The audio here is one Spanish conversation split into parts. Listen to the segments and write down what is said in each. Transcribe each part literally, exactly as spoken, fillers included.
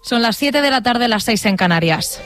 Son las siete de la tarde, las seis en Canarias.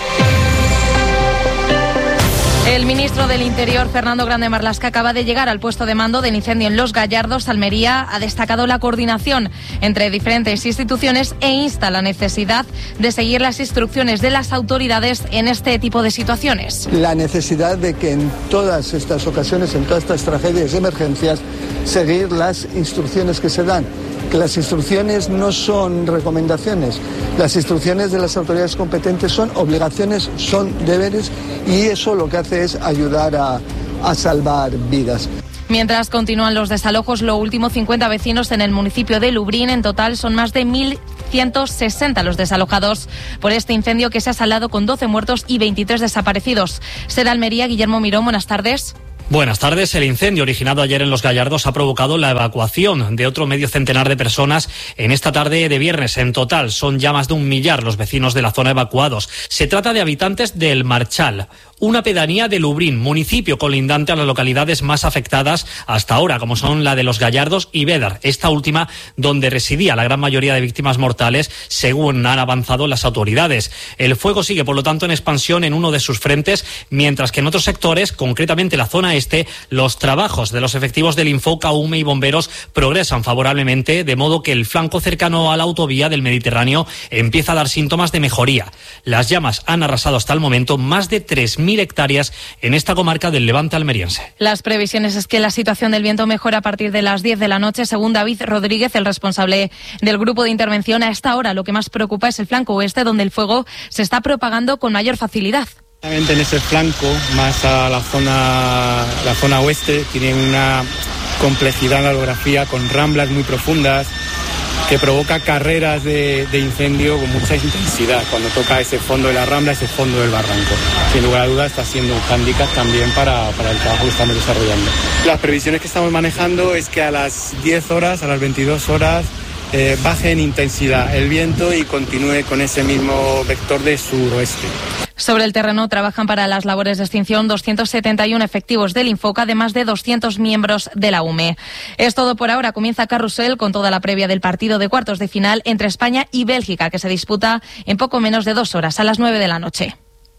El ministro del Interior, Fernando Grande Marlaska, acaba de llegar al puesto de mando del incendio en Los Gallardos, Almería. Ha destacado la coordinación entre diferentes instituciones e insta la necesidad de seguir las instrucciones de las autoridades en este tipo de situaciones. La necesidad de que en todas estas ocasiones, en todas estas tragedias y emergencias, seguir las instrucciones que se dan. Que las instrucciones no son recomendaciones, las instrucciones de las autoridades competentes son obligaciones, son deberes, y eso lo que hace es ayudar a, a salvar vidas. Mientras continúan los desalojos, lo último, cincuenta vecinos en el municipio de Lublin. En total son más de mil ciento sesenta los desalojados por este incendio que se ha saldado con doce muertos y veintitrés desaparecidos. Sede Almería, Guillermo Mirón, buenas tardes. Buenas tardes. El incendio originado ayer en Los Gallardos ha provocado la evacuación de otro medio centenar de personas en esta tarde de viernes. En total son ya más de un millar los vecinos de la zona evacuados. Se trata de habitantes del Marchal, una pedanía de Lublin, municipio colindante a las localidades más afectadas hasta ahora, como son la de Los Gallardos y Bédar, esta última donde residía la gran mayoría de víctimas mortales, según han avanzado las autoridades. El fuego sigue, por lo tanto, en expansión en uno de sus frentes, mientras que en otros sectores, concretamente la zona este, los trabajos de los efectivos del Infoca, U M E y bomberos progresan favorablemente, de modo que el flanco cercano a la autovía del Mediterráneo empieza a dar síntomas de mejoría. Las llamas han arrasado hasta el momento más de tres mil hectáreas en esta comarca del Levante almeriense. Las previsiones es que la situación del viento mejora a partir de las diez de la noche, según David Rodríguez, el responsable del grupo de intervención. A esta hora lo que más preocupa es el flanco oeste, donde el fuego se está propagando con mayor facilidad. En ese flanco, más a la zona, la zona oeste, tiene una complejidad en la orografía con ramblas muy profundas que provoca carreras de, de incendio con mucha intensidad cuando toca ese fondo de la rambla, ese fondo del barranco. Sin lugar a dudas está siendo un hándicap también para, para el trabajo que estamos desarrollando. Las previsiones que estamos manejando es que a las diez horas, a las veintidós horas, eh, baje en intensidad el viento y continúe con ese mismo vector de suroeste. Sobre el terreno trabajan para las labores de extinción doscientos setenta y uno efectivos del Infoca, además de doscientos miembros de la U M E. Es todo por ahora. Comienza Carrusel con toda la previa del partido de cuartos de final entre España y Bélgica, que se disputa en poco menos de dos horas, a las nueve de la noche.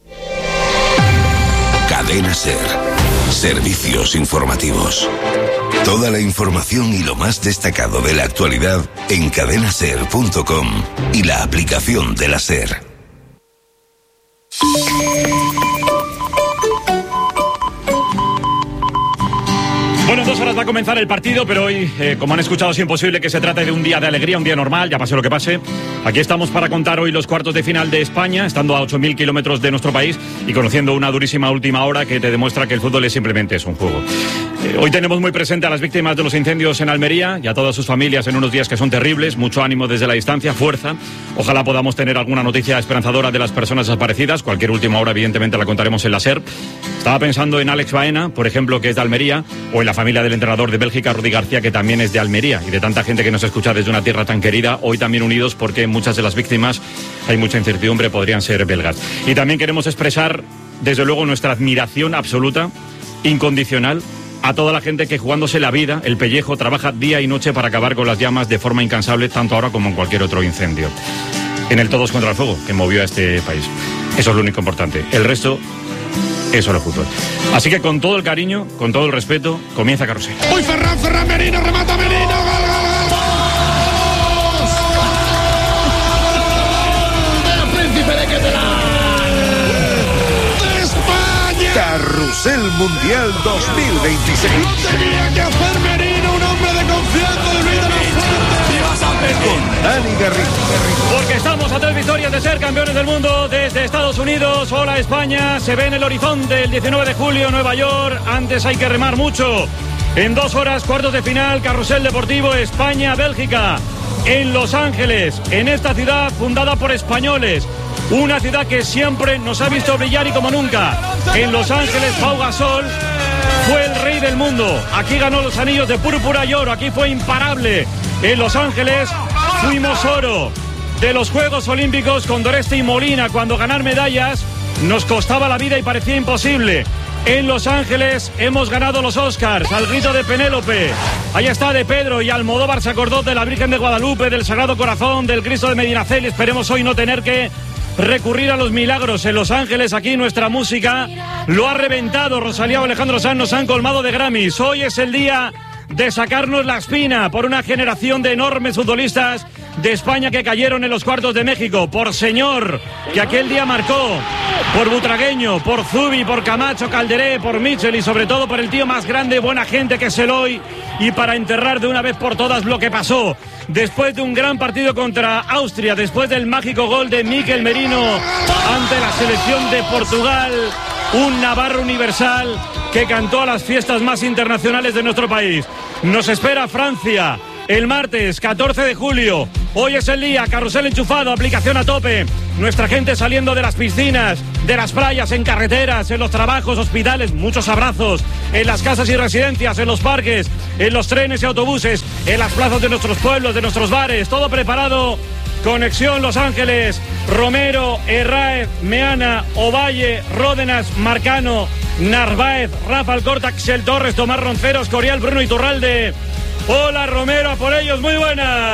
Cadena SER. Servicios informativos. Toda la información y lo más destacado de la actualidad en cadena ser punto com y la aplicación de la SER. Bueno, en dos horas va a comenzar el partido, pero hoy, eh, como han escuchado, es imposible que se trate de un día de alegría, un día normal, ya pase lo que pase. Aquí estamos para contar hoy los cuartos de final de España, estando a ocho mil kilómetros de nuestro país y conociendo una durísima última hora que te demuestra que el fútbol es simplemente es un juego. Eh, hoy tenemos muy presente a las víctimas de los incendios en Almería y a todas sus familias en unos días que son terribles. Mucho ánimo desde la distancia, fuerza. Ojalá podamos tener alguna noticia esperanzadora de las personas desaparecidas. Cualquier última hora, evidentemente, la contaremos en la SER. Estaba pensando en Alex Baena, por ejemplo, que es de Almería, o en la familia del entrenador de Bélgica, Rudi García, que también es de Almería, y de tanta gente que nos escucha desde una tierra tan querida, hoy también unidos porque muchas de las víctimas, hay mucha incertidumbre, podrían ser belgas. Y también queremos expresar, desde luego, nuestra admiración absoluta, incondicional, a toda la gente que, jugándose la vida, el pellejo, trabaja día y noche para acabar con las llamas de forma incansable, tanto ahora como en cualquier otro incendio. En el todos contra el fuego, que movió a este país. Eso es lo único importante. El resto es solo fútbol. Así que con todo el cariño, con todo el respeto, comienza Carrusel. ¡Uy, Ferran, Ferran, Merino, remata Merino! ¡Gol, gol, gol! ¡El príncipe de Catalán! ¡De España! Carrusel Mundial dos mil veintiséis. ¡No tenía que hacer Merino, un hombre de confianza del vida de la suerte! Con Dani Garrido. Porque estamos a tres victorias de ser campeones del mundo desde Estados Unidos. Hola España, se ve en el horizonte el diecinueve de julio, Nueva York. Antes hay que remar mucho. En dos horas, cuartos de final, Carrusel Deportivo, España-Bélgica. En Los Ángeles, en esta ciudad fundada por españoles. Una ciudad que siempre nos ha visto brillar y como nunca. En Los Ángeles, Pau Gasol fue el rey del mundo. Aquí ganó los anillos de púrpura y oro. Aquí fue imparable. En Los Ángeles fuimos oro de los Juegos Olímpicos con Doreste y Molina, cuando ganar medallas nos costaba la vida y parecía imposible. En Los Ángeles hemos ganado los Oscars, al grito de Penélope. Ahí está de Pedro, y Almodóvar se acordó de la Virgen de Guadalupe, del Sagrado Corazón, del Cristo de Medinaceli. Esperemos hoy no tener que recurrir a los milagros. En Los Ángeles, aquí nuestra música lo ha reventado. Rosalía o Alejandro Sanz nos han colmado de Grammys. Hoy es el día de sacarnos la espina por una generación de enormes futbolistas de España que cayeron en los cuartos de México. Por Señor, que aquel día marcó, por Butragueño, por Zubi, por Camacho, Calderé, por Mitchell y sobre todo por el tío más grande, buena gente que es Eloy, y para enterrar de una vez por todas lo que pasó. Después de un gran partido contra Austria, después del mágico gol de Mikel Merino ante la selección de Portugal, un navarro universal que cantó a las fiestas más internacionales de nuestro país. Nos espera Francia el martes catorce de julio. Hoy es el día, carrusel enchufado, aplicación a tope. Nuestra gente saliendo de las piscinas, de las playas, en carreteras, en los trabajos, hospitales, muchos abrazos, en las casas y residencias, en los parques, en los trenes y autobuses, en las plazas de nuestros pueblos, de nuestros bares, todo preparado. Conexión Los Ángeles, Romero, Herráez, Meana, Ovalle, Ródenas, Marcano, Narváez, Rafa Alcorta, Axel Torres, Tomás Ronceros, Corial, Bruno Iturralde. Hola Romero, a por ellos, muy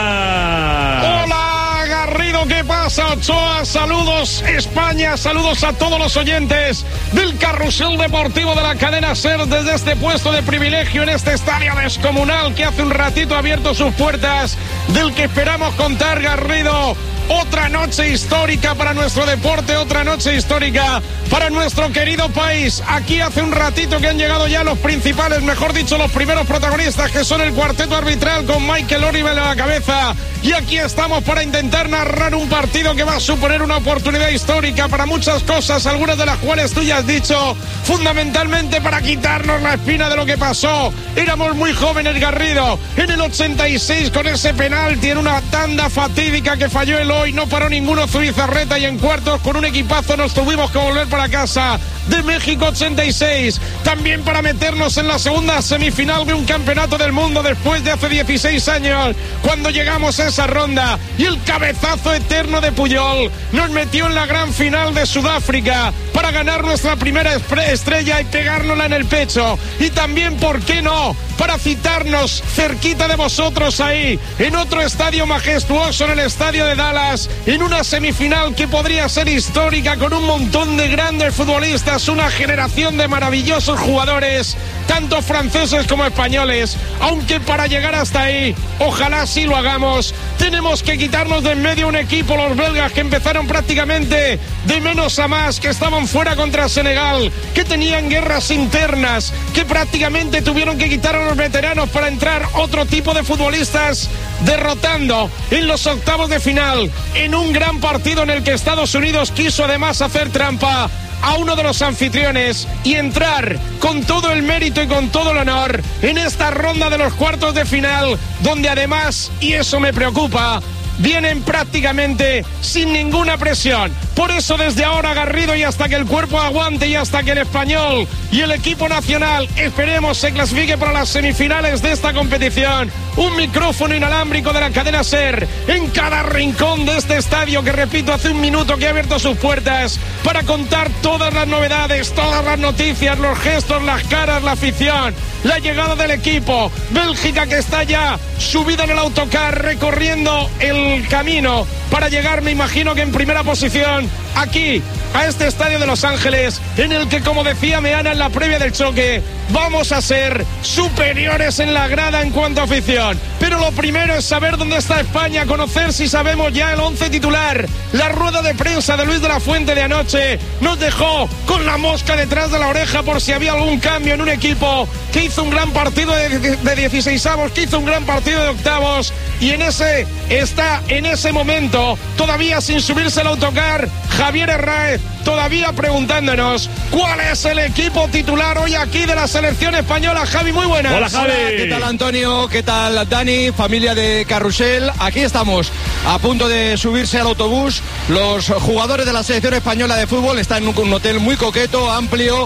buena. Hola Garrido, ¿qué pasa? Ochoa, saludos España, saludos a todos los oyentes del carrusel deportivo de la cadena SER desde este puesto de privilegio en este estadio descomunal que hace un ratito ha abierto sus puertas, del que esperamos contar, Garrido. Otra noche histórica para nuestro deporte, otra noche histórica para nuestro querido país. Aquí hace un ratito que han llegado ya los principales, mejor dicho, los primeros protagonistas, que son el cuarteto arbitral con Michael Orivel a la cabeza. Y aquí estamos para intentar narrar un partido que va a suponer una oportunidad histórica para muchas cosas, algunas de las cuales tú ya has dicho, fundamentalmente para quitarnos la espina de lo que pasó. Éramos muy jóvenes, Garrido. En el ochenta y seis, con ese penalti en una tanda fatídica que falló el hoy, no paró ninguno Zubizarreta, y en cuartos con un equipazo nos tuvimos que volver para casa de México ochenta y seis, también para meternos en la segunda semifinal de un campeonato del mundo después de hace dieciséis años, cuando llegamos a esa ronda y el cabezazo eterno de Puyol nos metió en la gran final de Sudáfrica para ganar nuestra primera estrella y pegárnosla en el pecho. Y también, ¿por qué no?, para citarnos cerquita de vosotros ahí, en otro estadio majestuoso, en el estadio de Dallas, en una semifinal que podría ser histórica, con un montón de grandes futbolistas, una generación de maravillosos jugadores, tanto franceses como españoles. Aunque para llegar hasta ahí, ojalá sí lo hagamos, tenemos que quitarnos de en medio un equipo, los belgas, que empezaron prácticamente de menos a más, que estaban fuera contra Senegal, que tenían guerras internas, que prácticamente tuvieron que quitar a los veteranos para entrar otro tipo de futbolistas, derrotando en los octavos de final, en un gran partido en el que Estados Unidos quiso además hacer trampa a uno de los anfitriones y entrar con todo el mérito y con todo el honor en esta ronda de los cuartos de final, donde además, y eso me preocupa, vienen prácticamente sin ninguna presión. Por eso desde ahora, Garrido, y hasta que el cuerpo aguante, y hasta que el español y el equipo nacional, esperemos, se clasifique para las semifinales de esta competición, un micrófono inalámbrico de la cadena SER en cada rincón de este estadio, que repito, hace un minuto que ha abierto sus puertas para contar todas las novedades, todas las noticias, los gestos, las caras, la afición, la llegada del equipo. Bélgica, que está ya subida en el autocar, recorriendo el camino para llegar, me imagino que en primera posición, aquí a este estadio de Los Ángeles, en el que, como decía Meana en la previa del choque, vamos a ser superiores en la grada en cuanto a afición. Pero lo primero es saber dónde está España, conocer si sabemos ya el once titular. La rueda de prensa de Luis de la Fuente de anoche nos dejó con la mosca detrás de la oreja por si había algún cambio en un equipo que hizo un gran partido de dieciseisavos, que hizo un gran partido de octavos, y en ese está en ese momento, todavía sin subirse al autocar, Javier Herráez, todavía preguntándonos cuál es el equipo titular hoy aquí de la selección española. Javi, muy buenas. Hola, Javi. Hola, ¿qué tal, Antonio? ¿Qué tal, Dani? Familia de Carrusel. Aquí estamos, a punto de subirse al autobús. Los jugadores de la selección española de fútbol están en un hotel muy coqueto, amplio,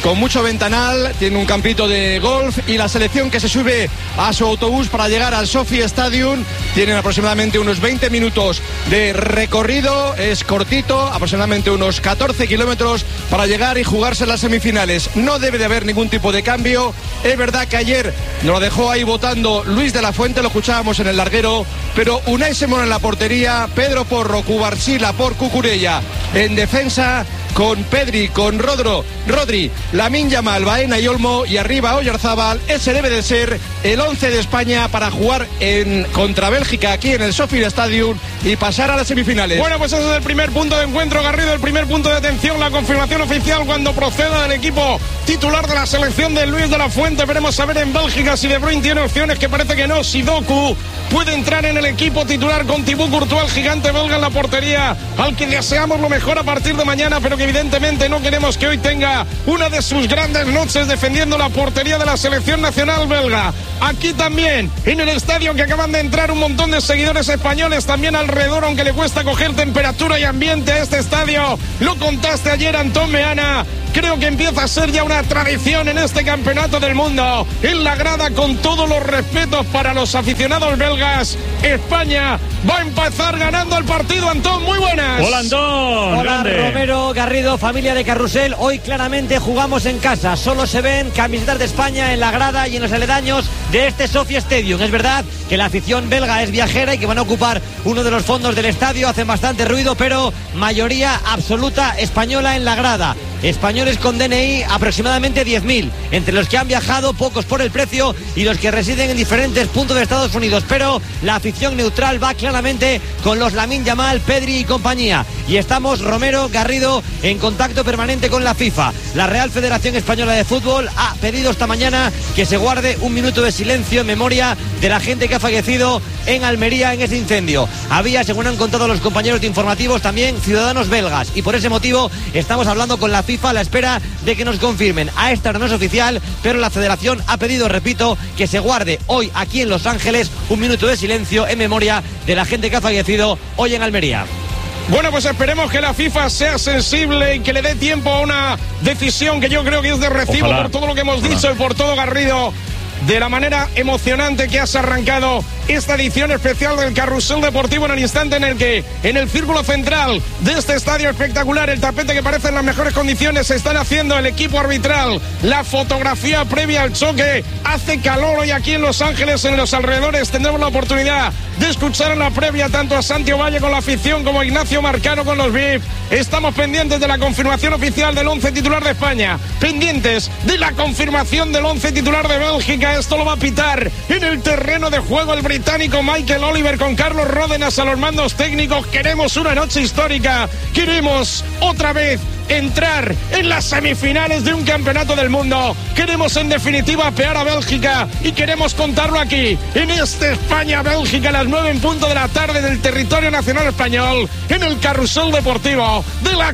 con mucho ventanal, tiene un campito de golf y la selección que se sube a su autobús para llegar al Sophie Stadium. Tienen aproximadamente unos veinte minutos de recorrido, es cortito, aproximadamente unos catorce kilómetros para llegar y jugarse las semifinales. No debe de haber ningún tipo de cambio. Es verdad que ayer nos lo dejó ahí votando Luis de la Fuente, lo escuchábamos en el larguero, pero Unai Simón en la portería, Pedro Porro, Cubarsí, por Cucurella en defensa, con Pedri, con Rodro, Rodri, Lamine Yamal, Baena y Olmo, y arriba Oyarzábal. Ese debe de ser el once de España para jugar en contra Bélgica aquí en el Sophie Stadium y pasar a las semifinales. Bueno, pues ese es el primer punto de encuentro, Garrido, el primer punto de atención, la confirmación oficial cuando proceda del equipo titular de la selección de Luis de la Fuente. Veremos a ver en Bélgica si De Bruyne tiene opciones, que parece que no. Si Doku puede entrar en el equipo titular con Thibaut Courtois, el gigante belga en la portería, al que deseamos lo mejor a partir de mañana, pero que evidentemente no queremos que hoy tenga una de sus grandes noches defendiendo la portería de la selección nacional belga. Aquí también, en el estadio que acaban de entrar un montón de seguidores españoles también alrededor, aunque le cuesta coger temperatura y ambiente a este estadio. Lo contaste ayer, Antón Meana. Creo que empieza a ser ya una tradición en este campeonato del mundo. En la grada, con todos los respetos para los aficionados belgas, España va a empezar ganando el partido. Antón, muy buenas. Hola, Antón. Hola, grande. Romero, Garrido, familia de Carrusel. Hoy claramente jugamos en casa. Solo se ven camisetas de España en la grada y en los aledaños de este Sophie Stadium. Es verdad que la afición belga es viajera y que van a ocupar uno de los fondos del estadio. Hacen bastante ruido, pero mayoría absoluta española en la grada. Españoles con D N I aproximadamente diez mil, entre los que han viajado, pocos por el precio, y los que residen en diferentes puntos de Estados Unidos, pero la afición neutral va claramente con los Lamine Yamal, Pedri y compañía. Y estamos, Romero, Garrido, en contacto permanente con la FIFA. La Real Federación Española de Fútbol ha pedido esta mañana que se guarde un minuto de silencio en memoria de la gente que ha fallecido en Almería en ese incendio. Había, según han contado los compañeros de informativos, también ciudadanos belgas, y por ese motivo estamos hablando con la FIFA a la espera de que nos confirmen. A esta hora no es oficial, pero la federación ha pedido, repito, que se guarde hoy aquí en Los Ángeles un minuto de silencio en memoria de la gente que ha fallecido hoy en Almería. Bueno, pues esperemos que la FIFA sea sensible y que le dé tiempo a una decisión que yo creo que es de recibo. Ojalá. Por todo lo que hemos Ojalá. dicho y por todo, Garrido, de la manera emocionante que has arrancado esta edición especial del Carrusel Deportivo, en el instante en el que en el círculo central de este estadio espectacular, el tapete que parece en las mejores condiciones, se están haciendo el equipo arbitral, la fotografía previa al choque. Hace calor hoy aquí en Los Ángeles, en los alrededores. Tendremos la oportunidad de escuchar en la previa tanto a Santi Valle con la afición como a Ignacio Marcano con los V I P. Estamos pendientes de la confirmación oficial del once titular de España, pendientes de la confirmación del once titular de Bélgica. Esto lo va a pitar en el terreno de juego el británico Michael Oliver, con Carlos Ródenas a los mandos técnicos. Queremos una noche histórica, queremos otra vez entrar en las semifinales de un campeonato del mundo. Queremos en definitiva apear a Bélgica y queremos contarlo aquí en este España-Bélgica a las nueve en punto de la tarde del territorio nacional español, en el Carrusel Deportivo de la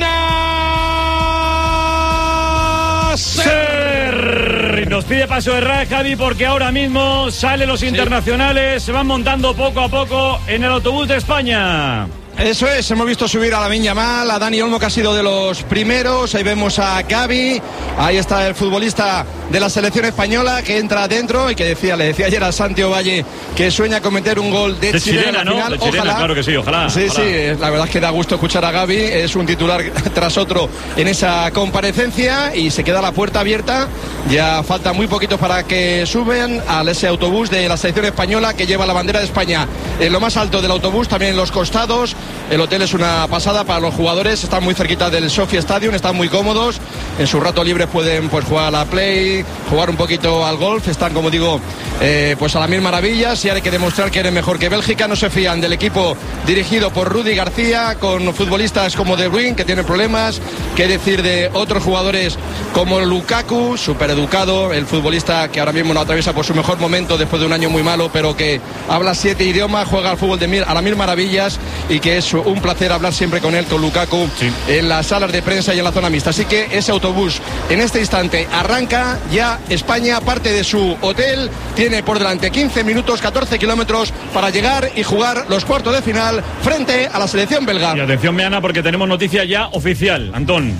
cadena SER. Nos pide paso de raya, Javi, porque ahora mismo salen los internacionales, sí. Se van montando poco a poco en el autobús de España. Eso es, hemos visto subir a Lamine Yamal, a Dani Olmo, que ha sido de los primeros. Ahí vemos a Gavi, ahí está el futbolista de la selección española que entra adentro y que decía, le decía ayer a Santi Valle que sueña con meter un gol de, de chilena, chilena, en la final. ¿no? De chilena, ojalá. Claro que sí, ojalá. Sí, ojalá. sí, la verdad es que da gusto escuchar a Gavi, es un titular tras otro en esa comparecencia y se queda la puerta abierta. Ya falta muy poquito para que suben a ese autobús de la selección española que lleva la bandera de España en lo más alto del autobús, también en los costados. El hotel es una pasada para los jugadores, están muy cerquita del Sophie Stadium, están muy cómodos. En su rato libre pueden pues jugar a la Play, jugar un poquito al golf. Están, como digo, eh, pues a las mil maravillas, y hay que demostrar que eres mejor que Bélgica. No se fían del equipo dirigido por Rudy García, con futbolistas como De Bruyne, que tienen problemas. Qué decir de otros jugadores como Lukaku, súper educado, el futbolista que ahora mismo no atraviesa por su mejor momento después de un año muy malo, pero que habla siete idiomas, juega al fútbol de mil, a las mil maravillas, y que es un placer hablar siempre con él, con Lukaku, sí, en las salas de prensa y en la zona mixta. Así que ese autobús en este instante arranca ya. España parte de su hotel, tiene por delante quince minutos, catorce kilómetros para llegar y jugar los cuartos de final frente a la selección belga. Y atención, Meana, porque tenemos noticia ya oficial, Antón.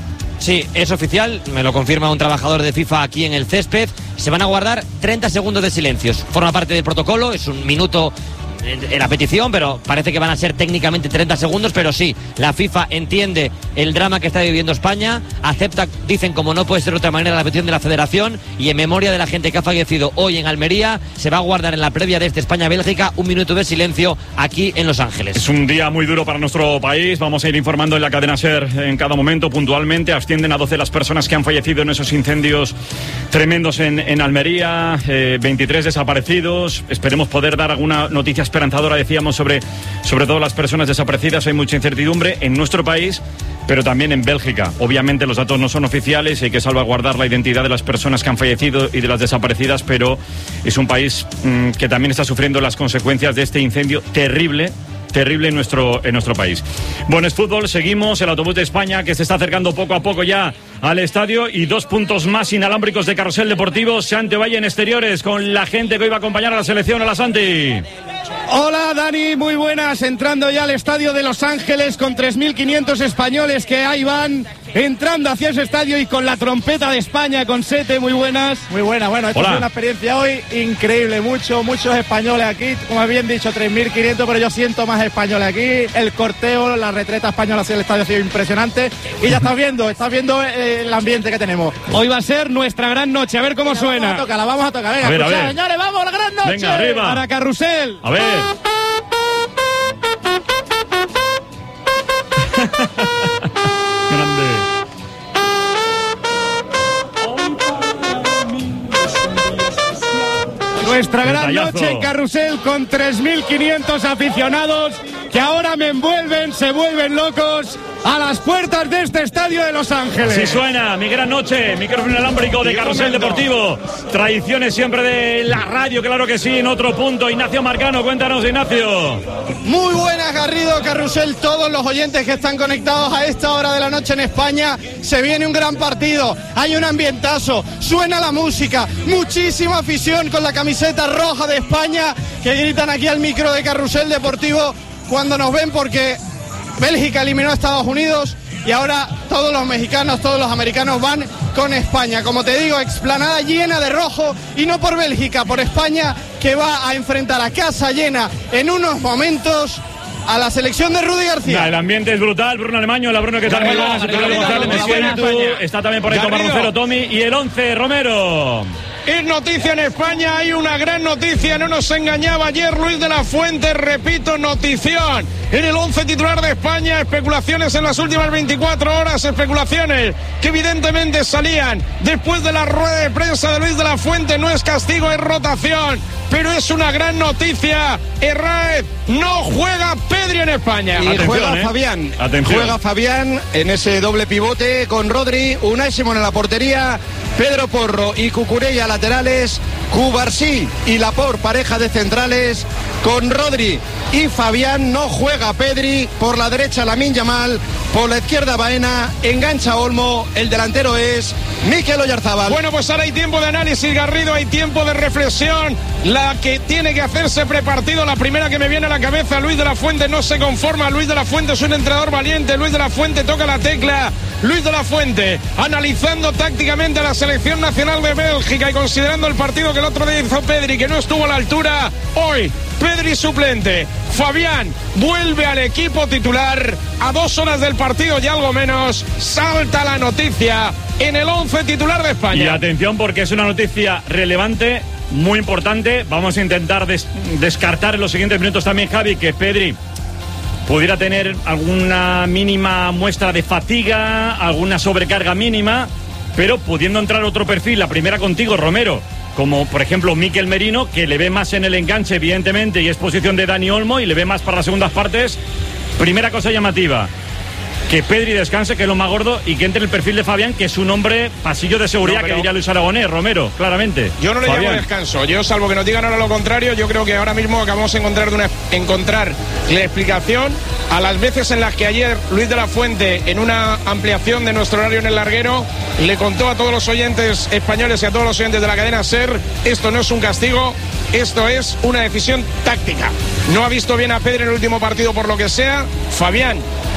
Sí, es oficial, me lo confirma un trabajador de FIFA aquí en el césped. Se van a guardar treinta segundos de silencios. Forma parte del protocolo, es un minuto en la petición, pero parece que van a ser técnicamente treinta segundos, pero sí, la FIFA entiende el drama que está viviendo España, acepta, dicen como no puede ser de otra manera, la petición de la Federación, y en memoria de la gente que ha fallecido hoy en Almería, se va a guardar en la previa de este España-Bélgica un minuto de silencio aquí en Los Ángeles. Es un día muy duro para nuestro país, vamos a ir informando en la cadena SER en cada momento puntualmente. Ascienden a doce las personas que han fallecido en esos incendios tremendos en, en Almería, eh, veintitrés desaparecidos. Esperemos poder dar alguna noticia esperanzadora, decíamos, sobre, sobre todo las personas desaparecidas. Hay mucha incertidumbre en nuestro país, pero también en Bélgica. Obviamente los datos no son oficiales, hay que salvaguardar la identidad de las personas que han fallecido y de las desaparecidas, pero es un país mmm, que también está sufriendo las consecuencias de este incendio terrible, terrible en nuestro, en nuestro país. Bueno, es fútbol, seguimos, el autobús de España que se está acercando poco a poco ya al estadio, y dos puntos más inalámbricos de Carrusel Deportivo. Santi Valle en exteriores con la gente que hoy va a acompañar a la selección. Hola, Santi. Hola, Dani, muy buenas. Entrando ya al estadio de Los Ángeles con tres mil quinientos españoles que ahí van entrando hacia ese estadio, y con la trompeta de España, con Sete. Muy buenas. Muy buenas, bueno, esto es una experiencia hoy increíble. Muchos, muchos españoles aquí, como bien dicho, tres mil quinientos, pero yo siento más españoles aquí. El corteo, la retreta española hacia el estadio ha sido impresionante, y ya estás viendo, estás viendo eh, el ambiente que tenemos. Hoy va a ser nuestra gran noche, a ver cómo Venga, suena. Vamos a tocar, la vamos a tocar. Venga, a ver, escucha, a ver. Señores, vamos, la gran noche. Venga, arriba. Para Carrusel. A ver. Grande. Nuestra gran Detallazo. noche en Carrusel con tres mil quinientos aficionados que ahora me envuelven, se vuelven locos a las puertas de este estadio de Los Ángeles. Así suena, mi gran noche, micrófono inalámbrico de Carrusel Deportivo. Tradiciones siempre de la radio, claro que sí, en otro punto. Ignacio Marcano, cuéntanos, Ignacio. Muy buenas, Garrido, Carrusel, todos los oyentes que están conectados a esta hora de la noche en España. Se viene un gran partido, hay un ambientazo, suena la música, muchísima afición con la camiseta roja de España que gritan aquí al micro de Carrusel Deportivo cuando nos ven, porque Bélgica eliminó a Estados Unidos y ahora todos los mexicanos, todos los americanos van con España. Como te digo, explanada llena de rojo, y no por Bélgica, por España, que va a enfrentar a casa llena en unos momentos a la selección de Rudy García. Nah, el ambiente es brutal. Bruno Alemaño, hola Bruno, ¿qué tal? Muy buenas. Está también por ahí Tomás Roncero, Tommy, y el once, Romero. Es noticia en España, hay una gran noticia, no nos engañaba ayer Luis de la Fuente, repito, notición. En el once titular de España, especulaciones en las últimas veinticuatro horas, especulaciones que evidentemente salían después de la rueda de prensa de Luis de la Fuente. No es castigo, es rotación, pero es una gran noticia. Herráez, no juega Pedri en España. Y Atención, juega eh. Fabián. Atención. Juega Fabián en ese doble pivote con Rodri, Unai Simón en la portería, Pedro Porro y Cucurella laterales, Cubarsí y Laporte pareja de centrales, con Rodri y Fabián. No juega Pedri, por la derecha Lamine Yamal, por la izquierda Baena, engancha Olmo, el delantero es Mikel Oyarzábal. Bueno, pues ahora hay tiempo de análisis, Garrido, hay tiempo de reflexión, la que tiene que hacerse prepartido. La primera que me viene a la cabeza, Luis de la Fuente no se conforma. Luis de la Fuente es un entrenador valiente. Luis de la Fuente toca la tecla. Luis de la Fuente analizando tácticamente a la selección nacional de Bélgica y considerando el partido que el otro día hizo Pedri, que no estuvo a la altura. Hoy Pedri suplente, Fabián vuelve al equipo titular. A dos horas del partido y algo menos, salta la noticia en el once titular de España. Y atención, porque es una noticia relevante, muy importante. Vamos a intentar des- descartar en los siguientes minutos también, Javi, que Pedri pudiera tener alguna mínima muestra de fatiga, alguna sobrecarga mínima, pero pudiendo entrar otro perfil, la primera contigo, Romero, como por ejemplo Mikel Merino, que le ve más en el enganche, evidentemente, y es posición de Dani Olmo, y le ve más para las segundas partes. Primera cosa llamativa, que Pedri descanse, que es lo más gordo, y que entre el perfil de Fabián, que es un hombre pasillo de seguridad, no, pero... que diría Luis Aragonés, Romero, claramente. Yo no le Fabián. llamo descanso, yo salvo que nos digan ahora lo contrario, yo creo que ahora mismo acabamos de encontrar, de una, encontrar la explicación a las veces en las que ayer Luis de la Fuente, en una ampliación de nuestro horario en el larguero, le contó a todos los oyentes españoles y a todos los oyentes de la cadena SER: esto no es un castigo, esto es una decisión táctica. No ha visto bien a Pedri en el último partido por lo que sea. Fabián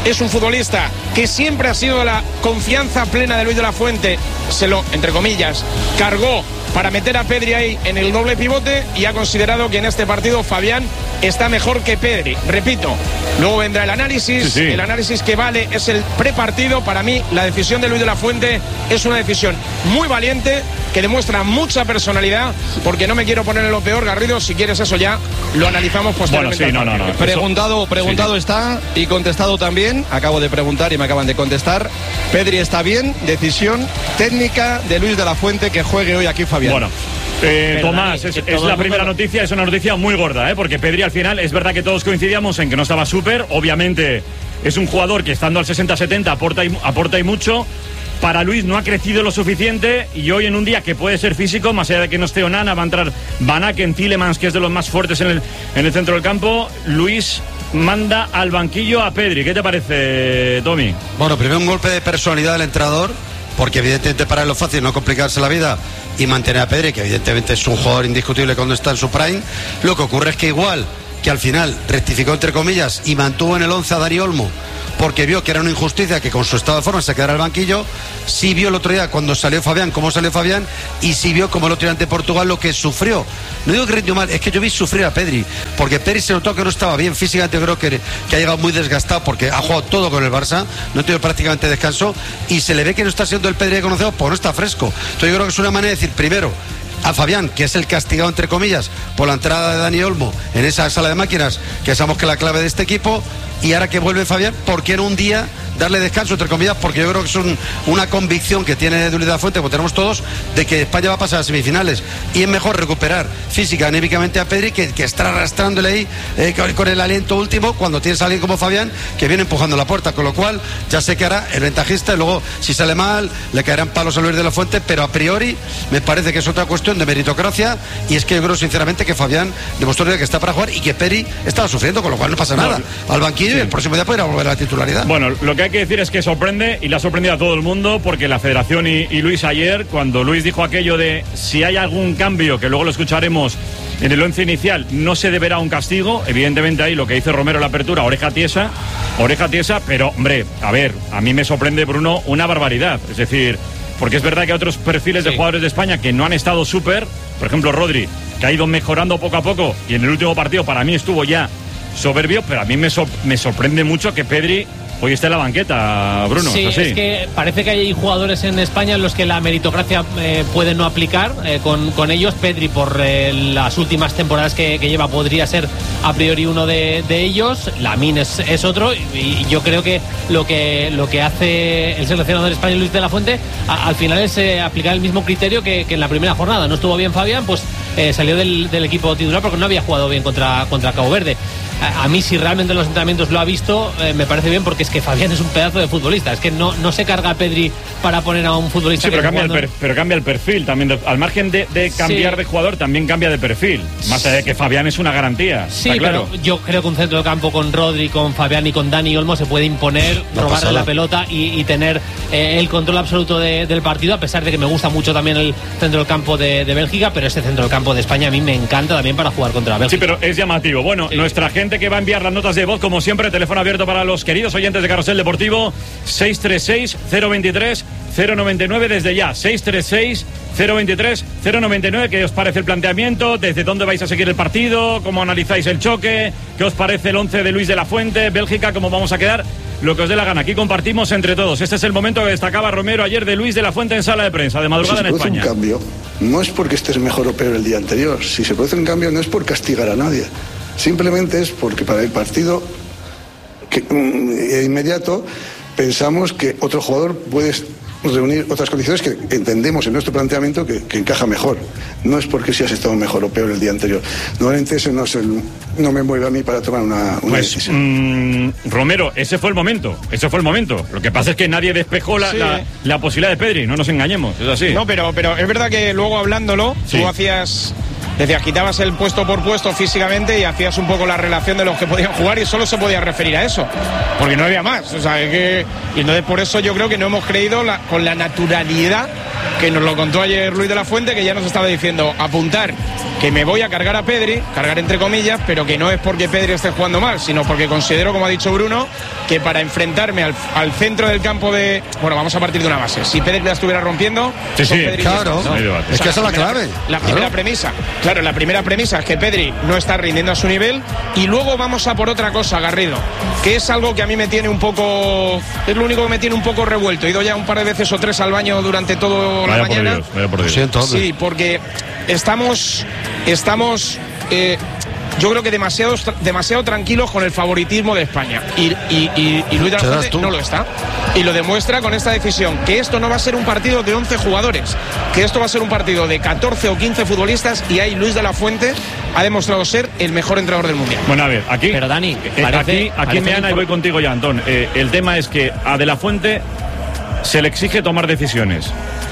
es un futbolista que siempre ha sido la confianza plena de Luis de la Fuente, se lo, entre comillas, cargó para meter a Pedri ahí en el doble pivote y ha considerado que en este partido Fabián está mejor que Pedri. Repito, luego vendrá el análisis, sí, sí. el análisis que vale es el prepartido. Para mí la decisión de Luis de la Fuente es una decisión muy valiente, que demuestra mucha personalidad, porque no me quiero poner en lo peor, Garrido, si quieres eso ya lo analizamos posteriormente. Bueno, sí, no, no, no. Preguntado, preguntado sí. está y contestado también. Acabo de preguntar y me acaban de contestar. Pedri está bien, decisión técnica de Luis de la Fuente que juegue hoy aquí Fabián. Bueno. Eh, Tomás, es, es la primera mundo... noticia, es una noticia muy gorda, ¿eh? Porque Pedri al final, es verdad que todos coincidíamos en que no estaba súper, obviamente es un jugador que estando al sesenta setenta aporta y, aporta y mucho. Para Luis no ha crecido lo suficiente y hoy en un día que puede ser físico, más allá de que no esté Onana, va a entrar Van Aken, Tielemans, que es de los más fuertes en el, en el centro del campo. Luis manda al banquillo a Pedri. ¿Qué te parece, Tommy? Bueno, primero un golpe de personalidad del entrenador, porque evidentemente para él lo fácil no complicarse la vida y mantener a Pedri, que evidentemente es un jugador indiscutible cuando está en su prime. Lo que ocurre es que igual que al final rectificó entre comillas y mantuvo en el once a Dani Olmo porque vio que era una injusticia que con su estado de forma se quedara al banquillo. Sí vio el otro día cuando salió Fabián cómo salió Fabián y sí vio como el otro día ante Portugal lo que sufrió. No digo que rindió mal, es que yo vi sufrir a Pedri, porque Pedri se notó que no estaba bien físicamente. Creo que, que ha llegado muy desgastado porque ha jugado todo con el Barça, no ha tenido prácticamente descanso y se le ve que no está siendo el Pedri que conocemos, pues no está fresco. Entonces yo creo que es una manera de decir, primero a Fabián, que es el castigado entre comillas por la entrada de Dani Olmo en esa sala de máquinas, que sabemos que es la clave de este equipo, y ahora que vuelve Fabián, ¿por qué no un día darle descanso entre comillas? Porque yo creo que es un, una convicción que tiene Luis de la Fuente, como tenemos todos, de que España va a pasar a semifinales y es mejor recuperar física, anímicamente a Pedri, que, que estar arrastrándole ahí eh, con, con el aliento último cuando tienes a alguien como Fabián que viene empujando la puerta, con lo cual ya sé que hará el ventajista y luego si sale mal le caerán palos a Luis de la Fuente, pero a priori me parece que es otra cuestión de meritocracia y es que yo creo sinceramente que Fabián demostró que está para jugar y que Pedri estaba sufriendo, con lo cual no pasa nada. No, al banquillo sí. Y el próximo día podrá volver a la titularidad. Bueno, lo que hay que decir es que sorprende y le ha sorprendido a todo el mundo, porque la Federación y, y Luis ayer, cuando Luis dijo aquello de si hay algún cambio, que luego lo escucharemos en el once inicial, no se deberá un castigo. Evidentemente ahí lo que dice Romero en la apertura, oreja tiesa, oreja tiesa, pero hombre, a ver, a mí me sorprende, Bruno, una barbaridad. Es decir, porque es verdad que hay otros perfiles sí. de jugadores de España que no han estado súper, por ejemplo Rodri, que ha ido mejorando poco a poco y en el último partido para mí estuvo ya soberbio, pero a mí me, so- me sorprende mucho que Pedri hoy está en la banqueta, Bruno. Sí, es, es que parece que hay jugadores en España en los que la meritocracia eh, puede no aplicar eh, con, con ellos. Pedri, por eh, las últimas temporadas que, que lleva, podría ser a priori uno de, de ellos. Lamine es, es otro, y, y yo creo que lo que lo que hace el seleccionador español Luis de la Fuente a, al final es eh, aplicar el mismo criterio que, que en la primera jornada. No estuvo bien Fabián, pues eh, salió del, del equipo titular porque no había jugado bien contra, contra Cabo Verde. A, a mí, si realmente en los entrenamientos lo ha visto, eh, me parece bien, porque es que Fabián es un pedazo de futbolista. Es que no, no se carga a Pedri para poner a un futbolista. Sí, pero, que cambia jugando... el per, pero cambia el perfil también. De, al margen de, de cambiar sí. de jugador, también cambia de perfil. Más allá de que Fabián es una garantía. Sí, está claro. Pero yo creo que un centro de campo con Rodri, con Fabián y con Dani Olmo se puede imponer, no robarle la pelota y, y tener eh, el control absoluto de, del partido, a pesar de que me gusta mucho también el centro del campo de, de Bélgica, pero ese centro del campo de España a mí me encanta también para jugar contra Bélgica. Sí, pero es llamativo. Bueno, sí. Nuestra gente que va a enviar las notas de voz, como siempre, teléfono abierto para los queridos oyentes de Carrusel Deportivo, seis tres seis, cero dos tres, cero nueve nueve desde ya, seis tres seis, cero dos tres, cero nueve nueve. ¿Qué os parece el planteamiento? ¿Desde dónde vais a seguir el partido? ¿Cómo analizáis el choque? ¿Qué os parece el once de Luis de la Fuente? Bélgica, ¿cómo vamos a quedar? Lo que os dé la gana, aquí compartimos entre todos. Este es el momento que destacaba Romero ayer de Luis de la Fuente en sala de prensa, de madrugada si en España. Si se produce un cambio, no es porque estés mejor o peor el día anterior. Si se produce un cambio, no es por castigar a nadie. Simplemente es porque para el partido que, um, inmediato pensamos que otro jugador puede reunir otras condiciones que entendemos en nuestro planteamiento que, que encaja mejor. No es porque si has estado mejor o peor el día anterior. Normalmente ese no es el, no me mueve a mí para tomar una, una pues, decisión. Mmm, Romero, ese fue el momento. Ese fue el momento. Lo que pasa es que nadie despejó la, sí. la, la posibilidad de Pedri. No nos engañemos. Es así. No, pero, pero es verdad que luego hablándolo, sí. tú hacías... Decías, quitabas el puesto por puesto físicamente y hacías un poco la relación de los que podían jugar y solo se podía referir a eso, porque no había más. O sea, es que, y entonces por eso yo creo que no hemos creído la, con la naturalidad que nos lo contó ayer Luis de la Fuente, que ya nos estaba diciendo apuntar que me voy a cargar a Pedri, cargar entre comillas, pero que no es porque Pedri esté jugando mal, sino porque considero, como ha dicho Bruno, que para enfrentarme al, al centro del campo de... Bueno, vamos a partir de una base. Si Pedri la estuviera rompiendo... Sí, sí, Pedri claro. ¿no? Es que esa es la clave. La claro. primera premisa. Claro, la primera premisa es que Pedri no está rindiendo a su nivel. Y luego vamos a por otra cosa, Garrido, que es algo que a mí me tiene un poco... Es lo único que me tiene un poco revuelto. He ido ya un par de veces o tres al baño durante toda la mañana. Por Dios, vaya por Dios. Siento, sí, porque estamos... Estamos... Eh, yo creo que demasiado, demasiado tranquilos con el favoritismo de España. Y, y, y, y Luis de la Fuente no lo está. Y lo demuestra con esta decisión, que esto no va a ser un partido de once jugadores, que esto va a ser un partido de catorce o quince futbolistas, y ahí Luis de la Fuente ha demostrado ser el mejor entrenador del Mundial. Bueno, a ver, aquí... Pero Dani, eh, parece, aquí, aquí me Ana y voy contigo ya, Antón. Eh, el tema es que a De la Fuente se le exige tomar decisiones.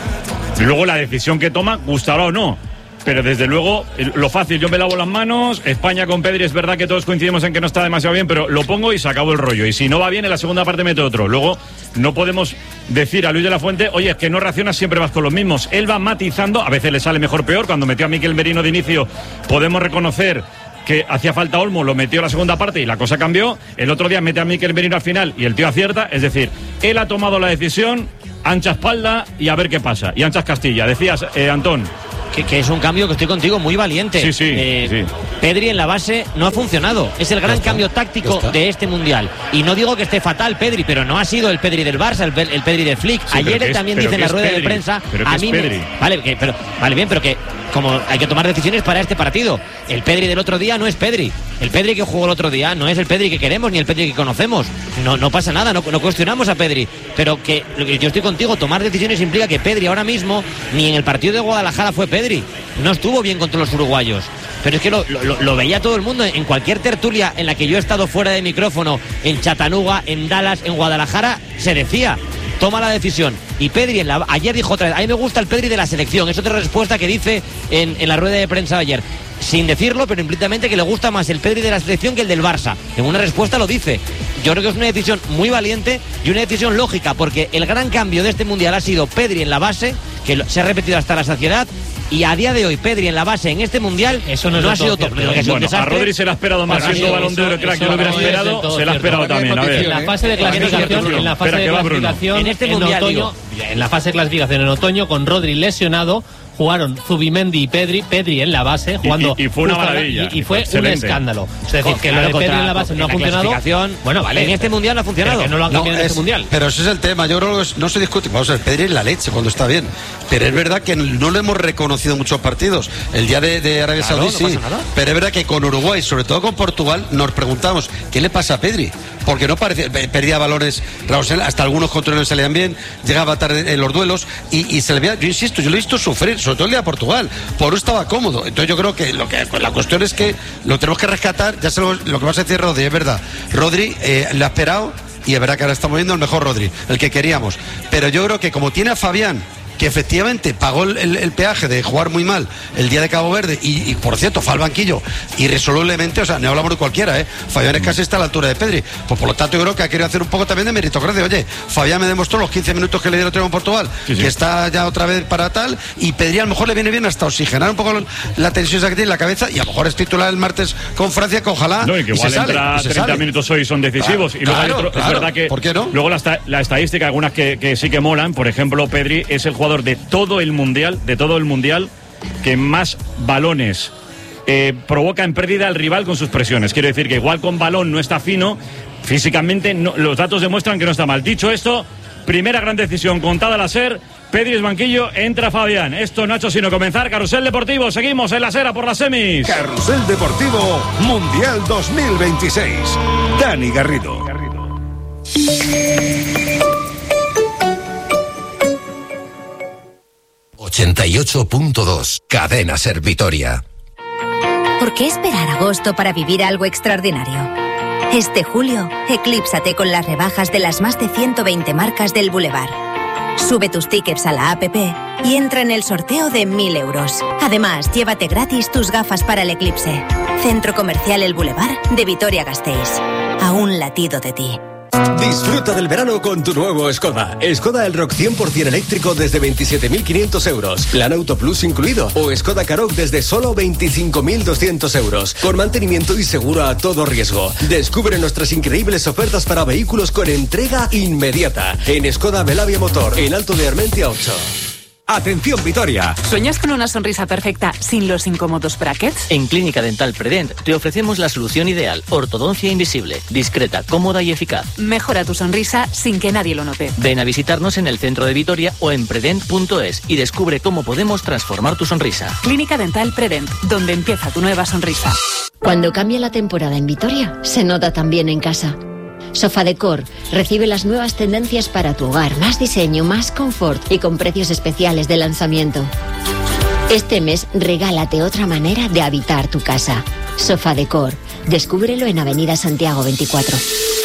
Y luego la decisión que toma, gustará o no. Pero desde luego, lo fácil, yo me lavo las manos. España con Pedri, es verdad que todos coincidimos en que no está demasiado bien, pero lo pongo y se acabó el rollo. Y si no va bien, en la segunda parte mete otro. Luego, no podemos decir a Luis de la Fuente, oye, es que no reaccionas, siempre vas con los mismos. Él va matizando, a veces le sale mejor, peor. Cuando metió a Mikel Merino de inicio, podemos reconocer que hacía falta Olmo, lo metió en la segunda parte y la cosa cambió. El otro día mete a Mikel Merino al final y el tío acierta. Es decir, él ha tomado la decisión, ancha espalda y a ver qué pasa. Y anchas Castilla. Decías, eh, Antón... Que, que es un cambio, que estoy contigo, muy valiente. Sí, sí, eh, sí. Pedri en la base no ha funcionado. Es el gran cambio táctico de este Mundial. Y no digo que esté fatal Pedri, pero no ha sido el Pedri del Barça, el, el Pedri de Flick. Sí, Ayer él es, también dice en la rueda Pedri, de prensa... Pero a que mí es Pedri. Me, vale, que, pero, vale, bien, pero que como hay que tomar decisiones para este partido. El Pedri del otro día no es Pedri. El Pedri que jugó el otro día no es el Pedri que queremos ni el Pedri que conocemos. No, no pasa nada, no, no cuestionamos a Pedri. Pero que yo estoy contigo, tomar decisiones implica que Pedri ahora mismo, ni en el partido de Guadalajara fue Pedri. No estuvo bien contra los uruguayos. Pero es que lo, lo, lo veía todo el mundo en cualquier tertulia en la que yo he estado fuera de micrófono, en Chattanooga, en Dallas, en Guadalajara, se decía, toma la decisión. Y Pedri, en la, ayer dijo otra vez, a mí me gusta el Pedri de la selección. Es otra respuesta que dice en, en la rueda de prensa de ayer. Sin decirlo, pero implícitamente que le gusta más el Pedri de la selección que el del Barça. En una respuesta lo dice. Yo creo que es una decisión muy valiente y una decisión lógica, porque el gran cambio de este Mundial ha sido Pedri en la base, que se ha repetido hasta la saciedad. Y a día de hoy, Pedri en la base en este Mundial eso no, no ha sido top. Bueno, a Rodri se le ha esperado más, siendo Balón de Oro, crack, que lo hubiera esperado, se le ha esperado también. A ver. En la fase de clasificación, en la fase de clasificación en este en Mundial, otoño, en la fase de clasificación en otoño, con Rodri lesionado, jugaron Zubimendi y Pedri, Pedri en la base, jugando. Y, y fue una maravilla. Y, y fue excelente. un escándalo. Es decir, que lo de Pedri en la base no ha funcionado. Bueno, vale. En este Mundial no ha funcionado. Que no lo han cambiado No, en es, este Mundial. Pero ese es el tema. Yo creo que no se discute. Vamos a ver, Pedri es la leche cuando está bien. Pero es verdad que no lo hemos reconocido en muchos partidos. El día de, de Arabia Claro, Saudí no sí. pasa nada. Pero es verdad que con Uruguay, sobre todo con Portugal, nos preguntamos ¿qué le pasa a Pedri? Porque no parecía, perdía balones, hasta algunos controles salían bien, llegaba tarde en los duelos y, y se le veía, yo insisto, yo lo he visto sufrir, sobre todo el día de Portugal. Por eso estaba cómodo. Entonces yo creo que, lo que la cuestión es que lo tenemos que rescatar. Ya sé lo, lo que vas a decir, Rodri, es verdad. Rodri eh, le ha esperado y es verdad que ahora estamos viendo el mejor Rodri, el que queríamos. Pero yo creo que como tiene a Fabián, que efectivamente pagó el, el, el peaje de jugar muy mal el día de Cabo Verde y, y por cierto fue al banquillo irresolublemente, o sea, no hablamos de cualquiera, ¿eh? Fabián es casi está a la altura de Pedri, pues por lo tanto yo creo que ha querido hacer un poco también de meritocracia. Oye, Fabián me demostró los quince minutos que le dieron en Portugal, sí, sí. que está ya otra vez para tal, y Pedri a lo mejor le viene bien hasta oxigenar un poco la tensión que tiene en la cabeza, y a lo mejor es titular el martes con Francia, que ojalá no, y que igual y entra sale, treinta minutos hoy son decisivos. Claro, y luego claro, hay otro, claro. es verdad que ¿por qué no? Luego la, la estadística, algunas que, que sí que molan, por ejemplo, Pedri es el jugador de todo el mundial, de todo el mundial, que más balones eh, provoca en pérdida al rival con sus presiones. Quiero decir que igual con balón no está fino, físicamente no, los datos demuestran que no está mal. Dicho esto, primera gran decisión contada la SER, Pedri es banquillo, entra Fabián. Esto no ha hecho sino comenzar. Carrusel Deportivo, seguimos en la SER por las semis. Carrusel Deportivo Mundial dos mil veintiséis. Dani Garrido. ochenta y ocho punto dos, Cadena SER Vitoria. ¿Por qué esperar agosto para vivir algo extraordinario? Este julio, eclípsate con las rebajas de las más de ciento veinte marcas del Boulevard. Sube tus tickets a la app y entra en el sorteo de mil euros. Además, llévate gratis tus gafas para el eclipse. Centro Comercial El Boulevard de Vitoria-Gasteiz. A un latido de ti. Disfruta del verano con tu nuevo Skoda. Skoda Elroq cien por ciento eléctrico desde veintisiete mil quinientos euros. Plan Auto Plus incluido. O Skoda Karoq desde solo veinticinco mil doscientos euros. Con mantenimiento y seguro a todo riesgo. Descubre nuestras increíbles ofertas para vehículos con entrega inmediata. En Skoda Belavia Motor, en Alto de Armentia ocho. Atención Vitoria. ¿Sueñas con una sonrisa perfecta sin los incómodos brackets? En Clínica Dental Predent te ofrecemos la solución ideal. Ortodoncia invisible, discreta, cómoda y eficaz. Mejora tu sonrisa sin que nadie lo note. Ven a visitarnos en el centro de Vitoria o en predent punto es y descubre cómo podemos transformar tu sonrisa. Clínica Dental Predent, donde empieza tu nueva sonrisa. Cuando cambia la temporada en Vitoria, se nota también en casa. Sofadecor recibe las nuevas tendencias para tu hogar, más diseño, más confort y con precios especiales de lanzamiento. Este mes regálate otra manera de habitar tu casa. Sofadecor, descúbrelo en Avenida Santiago veinticuatro.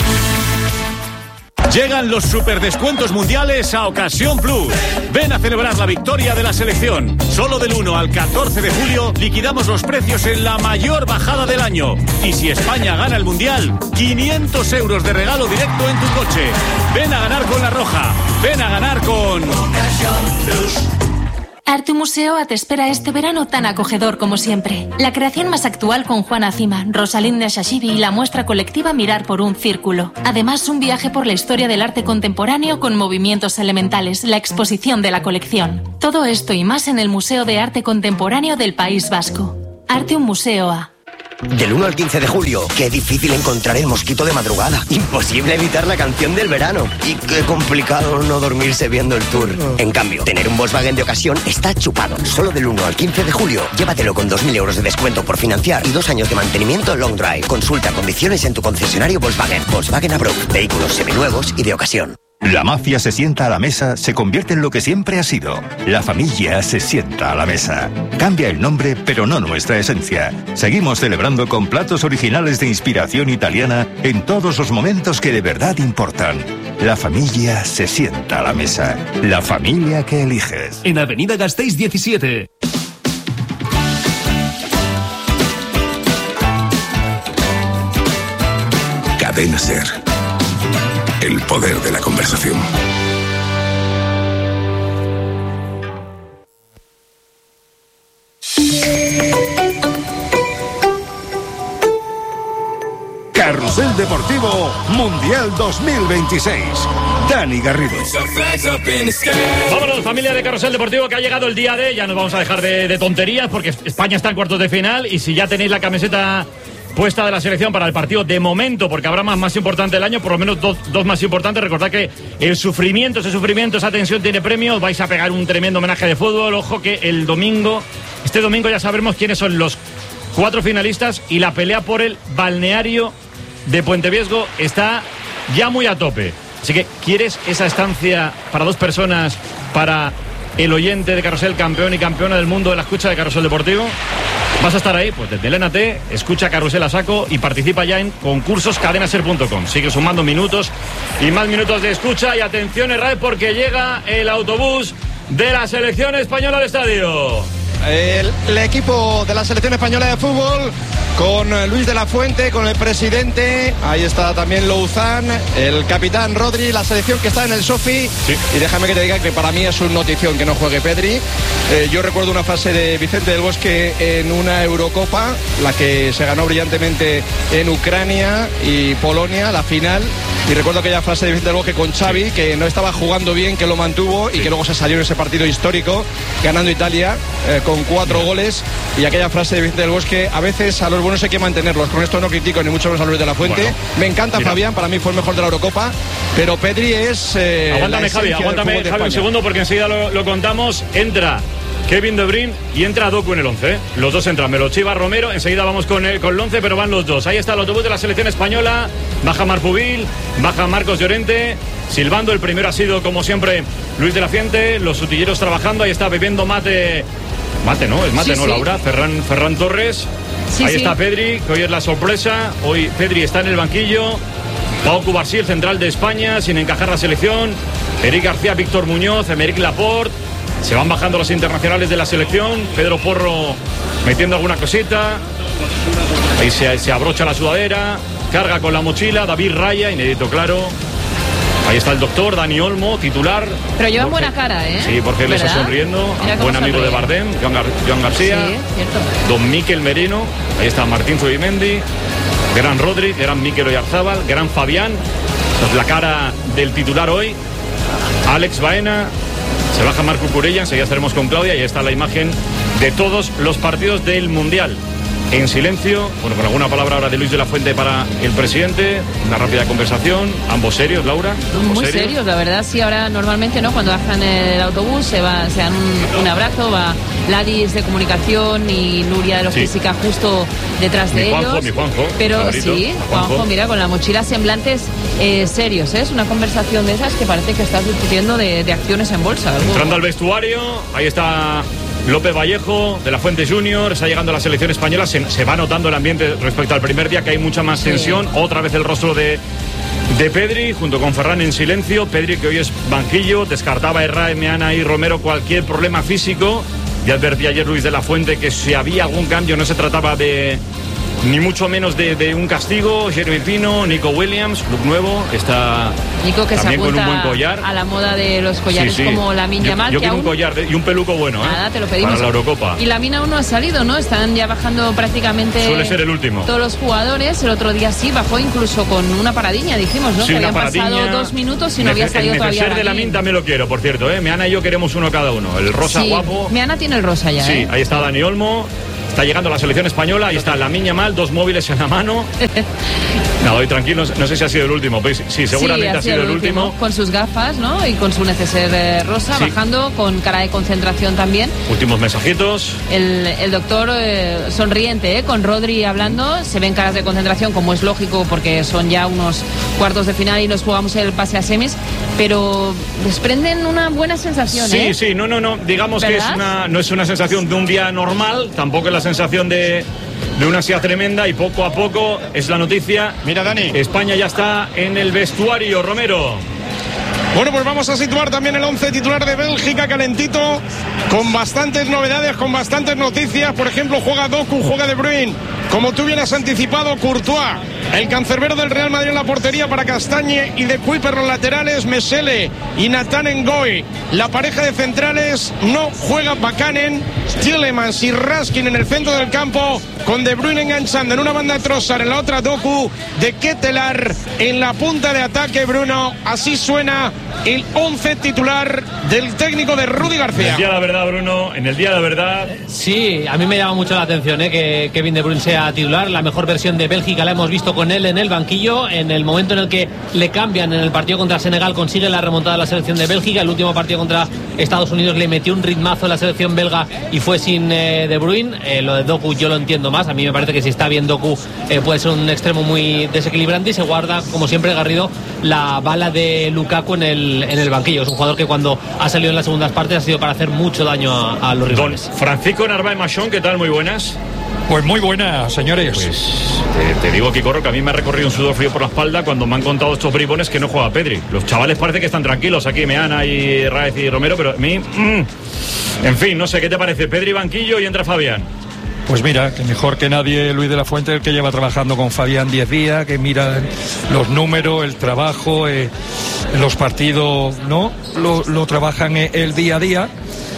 Llegan los superdescuentos mundiales a Ocasión Plus. Ven a celebrar la victoria de la selección. Solo del uno al catorce de julio liquidamos los precios en la mayor bajada del año. Y si España gana el mundial, quinientos euros de regalo directo en tu coche. Ven a ganar con La Roja. Ven a ganar con Ocasión Plus. Arte Museoa te espera este verano tan acogedor como siempre. La creación más actual con Juana Cima, Rosalinda Shashibi y la muestra colectiva Mirar por un Círculo. Además, un viaje por la historia del arte contemporáneo con movimientos elementales, la exposición de la colección. Todo esto y más en el Museo de Arte Contemporáneo del País Vasco. Arte Museoa. Del uno al quince de julio, qué difícil encontrar el mosquito de madrugada. Imposible evitar la canción del verano. Y qué complicado no dormirse viendo el tour. En cambio, tener un Volkswagen de ocasión está chupado. Solo del uno al quince de julio, llévatelo con dos mil euros de descuento por financiar y dos años de mantenimiento long drive. Consulta condiciones en tu concesionario Volkswagen. Volkswagen Abruk. Vehículos seminuevos y de ocasión. La mafia se sienta a la mesa, se convierte en lo que siempre ha sido. La familia se sienta a la mesa. Cambia el nombre, pero no nuestra esencia. Seguimos celebrando con platos originales de inspiración italiana en todos los momentos que de verdad importan. La familia se sienta a la mesa. La familia que eliges. En Avenida Gasteiz diecisiete. Cadena SER. El poder de la conversación. Carrusel Deportivo Mundial dos mil veintiséis. Dani Garrido. Vámonos, familia de Carrusel Deportivo, que ha llegado el día de... Ya nos vamos a dejar de, de tonterías, porque España está en cuartos de final, y si ya tenéis la camiseta puesta de la selección para el partido de momento, porque habrá más más importante del año, por lo menos dos, dos más importantes. Recordad que el sufrimiento, ese sufrimiento, esa tensión tiene premio. Vais a pegar un tremendo homenaje de fútbol. Ojo que el domingo, este domingo ya sabremos quiénes son los cuatro finalistas, y la pelea por el balneario de Puente Viesgo está ya muy a tope. Así que, ¿quieres esa estancia para dos personas para el oyente de Carrusel, campeón y campeona del mundo de la escucha de Carrusel Deportivo? ¿Vas a estar ahí? Pues desde el N T, escucha Carrusel a saco y participa ya en concursos cadenaser punto com. Sigue sumando minutos y más minutos de escucha. Y atención, Herrera, porque llega el autobús de la selección española al estadio. El, el equipo de la selección española de fútbol, con Luis de la Fuente, con el presidente, ahí está también Louzán, el capitán Rodri, la selección que está en el Sofi. Sí. Y déjame que te diga que para mí es una notición que no juegue Pedri. Eh, yo recuerdo una frase de Vicente del Bosque en una Eurocopa, la que se ganó brillantemente en Ucrania y Polonia, la final. Y recuerdo aquella frase de Vicente del Bosque con Xavi, sí, que no estaba jugando bien, que lo mantuvo, sí, y que luego se salió en ese partido histórico, ganando Italia eh, con cuatro goles. Y aquella frase de Vicente del Bosque: a veces a los buenos hay que mantenerlos. Con esto no critico ni mucho menos a Luis de la Fuente. Bueno, me encanta mira. Fabián, para mí fue el mejor de la Eurocopa, pero Pedri es eh, aguántame, Javi, aguántame, Javi, un segundo, porque enseguida lo, lo contamos. Entra Kevin De Bruyne y entra Doku en el once, ¿eh? Los dos entran, me lo chiva Romero. Enseguida vamos con el, con el once, pero van los dos. Ahí está el autobús de la selección española. Baja Marpubil, baja Marcos Llorente, silbando. El primero ha sido, como siempre, Luis de la Fuente. Los sutilleros trabajando. Ahí está bebiendo mate. Mate, ¿no? Es mate, sí, ¿no, sí. Laura? Ferran, Ferran Torres. Sí, ahí sí. Está Pedri, que hoy es la sorpresa. Hoy Pedri está en el banquillo. Pau Cubarsí, el central de España, sin encajar la selección. Eric García, Víctor Muñoz, Emerick Laporte. Se van bajando los internacionales de la selección. Pedro Porro metiendo alguna cosita. Ahí se, se abrocha la sudadera. carga con la mochila, David Raya, inédito claro. Ahí está el doctor Dani Olmo, titular. Pero lleva Jorge, buena cara, ¿eh? Sí, Jorge le está sonriendo. Buen amigo de Bardem, Joan, Gar Joan García. Sí, cierto. Don Miquel Merino. Ahí está Martín Zubimendi. Gran Rodri, gran Miquel Oyarzábal, gran Fabián. Esta es la cara del titular hoy. Alex Baena. Se baja Marco Curella. Enseguida estaremos con Claudia. Y ahí está la imagen de todos los partidos del Mundial. En silencio, bueno, con alguna palabra ahora de Luis de la Fuente para el presidente, una rápida conversación, ambos serios, Laura. Muy serios? serios, la verdad, sí, ahora normalmente, ¿no? Cuando bajan el autobús se, va, se dan un, un abrazo, va Ladis de comunicación y Nuria de logística sí. justo detrás de mi Juanjo, ellos. Mi Juanjo, Pero favorito, sí, Juanjo. Juanjo, mira, con la mochila semblantes eh, serios, ¿eh? Es una conversación de esas que parece que estás discutiendo de, de acciones en bolsa. Algo. Entrando al vestuario, ahí está López Vallejo, de la Fuente Junior, está llegando a la selección española, se, se va notando el ambiente respecto al primer día, que hay mucha más tensión, sí. Otra vez el rostro de, de Pedri, junto con Ferran en silencio, Pedri que hoy es banquillo, descartaba Herrera, Meana y Romero cualquier problema físico, ya advertía ayer Luis de la Fuente que si había algún cambio no se trataba de... ni mucho menos de, de un castigo. Jeremy Pino, Nico Williams, look nuevo, está Nico que también se apunta con un buen collar. A la moda de los collares sí, sí. como Lamine Yamal. Yo, yo que quiero aún... un collar de, y un peluco bueno, Nada, ¿eh? te lo pedimos. Para la Eurocopa. Y Lamine aún no ha salido, ¿no? Están ya bajando prácticamente. Suele ser el último. Todos los jugadores. El otro día sí bajó incluso con una paradiña, dijimos, ¿no? Sí, que habían paradiña. pasado dos minutos y no había salido el todavía. El de Lamine también lo quiero, por cierto, ¿eh? Meana y yo queremos uno cada uno. El rosa sí. guapo. Meana tiene el rosa ya, Sí, ¿eh? ahí está Dani Olmo. Está llegando la selección española, ahí está Lamine Yamal, dos móviles en la mano. Nada, hoy tranquilo, no sé si ha sido el último. Pues, sí, seguramente sí, ha, sido ha sido el último. último. Con sus gafas, ¿no? Y con su neceser eh, rosa, sí. bajando, con cara de concentración también. Últimos mensajitos. El, el doctor eh, sonriente, ¿eh? Con Rodri hablando, se ven caras de concentración, como es lógico, porque son ya unos cuartos de final y nos jugamos el pase a semis, pero desprenden una buena sensación, Sí, ¿eh? sí, no, no, no, digamos ¿verdad? que es una, no es una sensación de un día normal, tampoco es la sensación de, de una ansiedad tremenda, y poco a poco es la noticia. Mira, Dani. España ya está en el vestuario, Romero. Bueno, pues vamos a situar también el once titular de Bélgica, calentito, con bastantes novedades, con bastantes noticias. Por ejemplo, juega Doku, juega De Bruyne. Como tú bien has anticipado, Courtois, el cancerbero del Real Madrid en la portería para Castagne y De Cuyper los laterales, Mesele y Nathan Ngoy. La pareja de centrales no juega Bakanen, Tielemans y Raskin en el centro del campo, con De Bruyne enganchando en una banda Trossard, en la otra Doku, de Ketelaar en la punta de ataque, Bruno. Así suena el once titular del técnico de Rudy García. En el día de la verdad, Bruno, en el día de la verdad. Sí, a mí me llama mucho la atención ¿eh? que Kevin De Bruyne sea titular. La mejor versión de Bélgica la hemos visto con él en el banquillo. En el momento en el que le cambian en el partido contra Senegal, consigue la remontada de la selección de Bélgica. El último partido contra Estados Unidos le metió un ritmazo a la selección belga y fue sin eh, De Bruyne. Eh, lo de Doku yo lo entiendo más. A mí me parece que si está bien Doku eh, puede ser un extremo muy desequilibrante, y se guarda, como siempre, Garrido, la bala de Lukaku en el, en el banquillo. Es un jugador que cuando ha salido en las segundas partes ha sido para hacer mucho daño a, a los rivales. Don Francisco Narváez Machón, ¿qué tal? Muy buenas. Pues muy buenas, señores. Pues te, te digo, Kikorro, que a mí me ha recorrido un sudor frío por la espalda cuando me han contado estos bribones que no juega Pedri. Los chavales parece que están tranquilos aquí, Meana y Raez y Romero, pero a mí... Mmm, en fin, no sé, ¿qué te parece? Pedri banquillo y entra Fabián. Pues mira, que mejor que nadie Luis de la Fuente, el que lleva trabajando con Fabián diez días, que mira los números, el trabajo, eh, los partidos, ¿no? Lo, lo trabajan el día a día.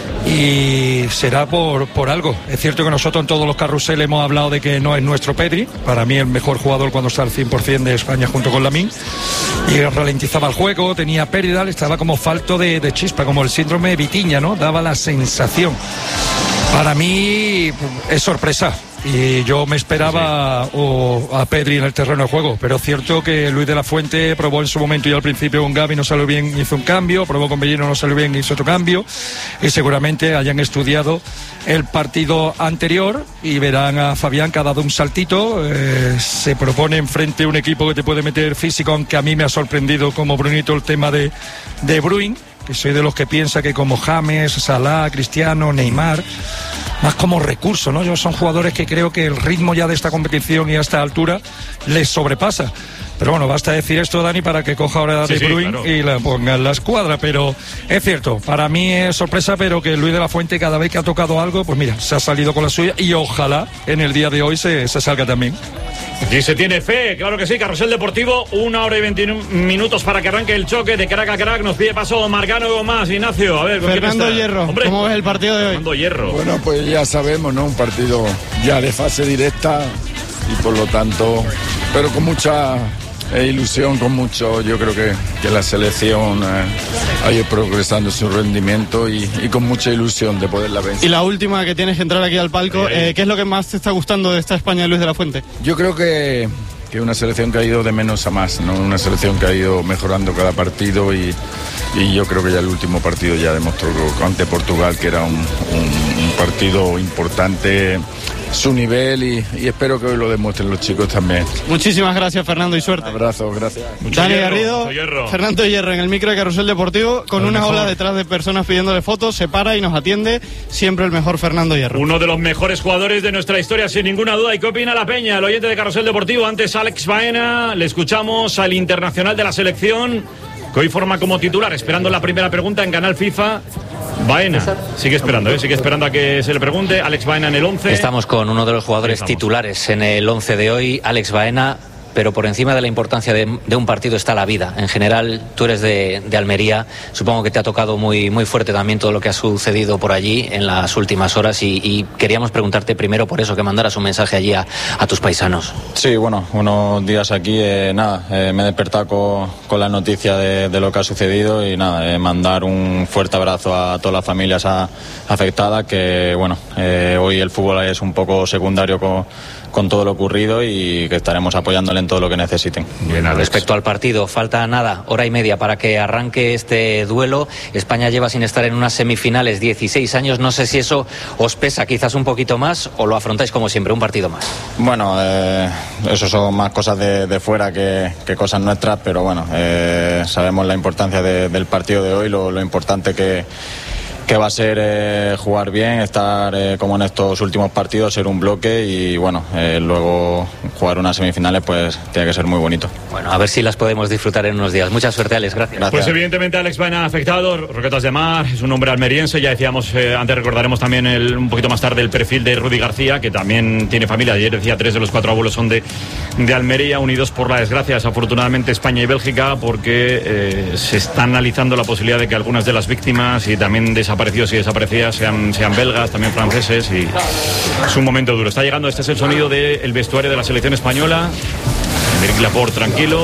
Y será por, por algo. Es cierto que nosotros en todos los carruseles hemos hablado de que no es nuestro Pedri. Para mí el mejor jugador cuando está al cien por ciento de España junto con Lamine. Y ralentizaba el juego, tenía pérdida, estaba como falto de, de chispa, como el síndrome de Vitiña, ¿no? Daba la sensación. Para mí es sorpresa. Y yo me esperaba sí. o, a Pedri en el terreno de juego, pero es cierto que Luis de la Fuente probó en su momento y al principio con Gavi no salió bien, hizo un cambio, probó con Bellino, no salió bien, hizo otro cambio, y seguramente hayan estudiado el partido anterior y verán a Fabián que ha dado un saltito, eh, se propone enfrente un equipo que te puede meter físico, aunque a mí me ha sorprendido como Brunito el tema de, de Bruyne, que soy de los que piensa que como James, Salah, Cristiano, Neymar, más como recurso, ¿no? Yo son jugadores que creo que el ritmo ya de esta competición y a esta altura les sobrepasa. Pero bueno, basta decir esto, Dani, para que coja ahora sí, De Bruyne sí, claro. y la ponga en la escuadra. Pero es cierto, para mí es sorpresa, pero que Luis de la Fuente cada vez que ha tocado algo, pues mira, se ha salido con la suya y ojalá en el día de hoy se, se salga también. Y se tiene fe, claro que sí. Carrusel Deportivo, una hora y veintiuno minutos para que arranque el choque de crack a crack. Nos pide paso Marcano más. Ignacio, a ver, ¿con Fernando quién está? Hierro, Hombre, ¿cómo ves el partido de hoy? Fernando Hierro. Bueno, pues ya sabemos, ¿no? Un partido ya de fase directa y por lo tanto, pero con mucha eh, ilusión, con mucho, yo creo que, que la selección eh, ha ido progresando su rendimiento y, y con mucha ilusión de poderla vencer. Y la última, que tienes que entrar aquí al palco, eh, ¿qué es lo que más te está gustando de esta España de Luis de la Fuente? Yo creo que que una selección que ha ido de menos a más, ¿no? Una selección que ha ido mejorando cada partido y, y yo creo que ya el último partido ya demostró ante Portugal que era un, un, un partido importante, su nivel y, y espero que hoy lo demuestren los chicos también. Muchísimas gracias, Fernando, y suerte. Abrazo, gracias. Dani Garrido, Fernando Hierro en el micro de Carrusel Deportivo, con una ola detrás de personas pidiéndole fotos, se para y nos atiende siempre el mejor Fernando Hierro. Uno de los mejores jugadores de nuestra historia, sin ninguna duda. ¿Y qué opina la peña? El oyente de Carrusel Deportivo, antes Alex Baena, le escuchamos al internacional de la selección, que hoy forma como titular, esperando la primera pregunta en Canal FIFA. Baena, sigue esperando, ¿eh? sigue esperando a que se le pregunte. Alex Baena en el once. Estamos con uno de los jugadores titulares en el once de hoy, Alex Baena. Pero por encima de la importancia de, de un partido está la vida. En general, tú eres de, de Almería, supongo que te ha tocado muy, muy fuerte también todo lo que ha sucedido por allí en las últimas horas y, y queríamos preguntarte primero por eso, que mandaras un mensaje allí a, a tus paisanos. Sí, bueno, unos días aquí, eh, nada, eh, me he despertado con, con la noticia de, de lo que ha sucedido y nada, eh, mandar un fuerte abrazo a todas las familias a, afectadas, que bueno, eh, hoy el fútbol es un poco secundario con, con todo lo ocurrido y que estaremos apoyándole en todo lo que necesiten. Bien, respecto al partido, falta nada, hora y media para que arranque este duelo. España lleva sin estar en unas semifinales dieciséis años. No sé si eso os pesa quizás un poquito más o lo afrontáis como siempre, un partido más. Bueno, eh, eso son más cosas de, de fuera que, que cosas nuestras, pero bueno, eh, sabemos la importancia de, del partido de hoy, lo, lo importante que que va a ser eh, jugar bien, estar eh, como en estos últimos partidos, ser un bloque y bueno, eh, luego jugar unas semifinales pues tiene que ser muy bonito. Bueno, a ver si las podemos disfrutar en unos días. Mucha suerte, Alex, gracias. gracias. Pues evidentemente Alex Baena afectado, Roquetas de Mar, es un hombre almeriense, ya decíamos, eh, antes recordaremos también el, un poquito más tarde el perfil de Rudy García, que también tiene familia, ayer decía tres de los cuatro abuelos son de, de Almería, unidos por la desgracia, desafortunadamente España y Bélgica, porque eh, se está analizando la posibilidad de que algunas de las víctimas y también desaparecidos y desaparecidas sean, sean belgas, también franceses y es un momento duro. Está llegando, este es el sonido del vestuario de la selección española. Eric Laporte tranquilo.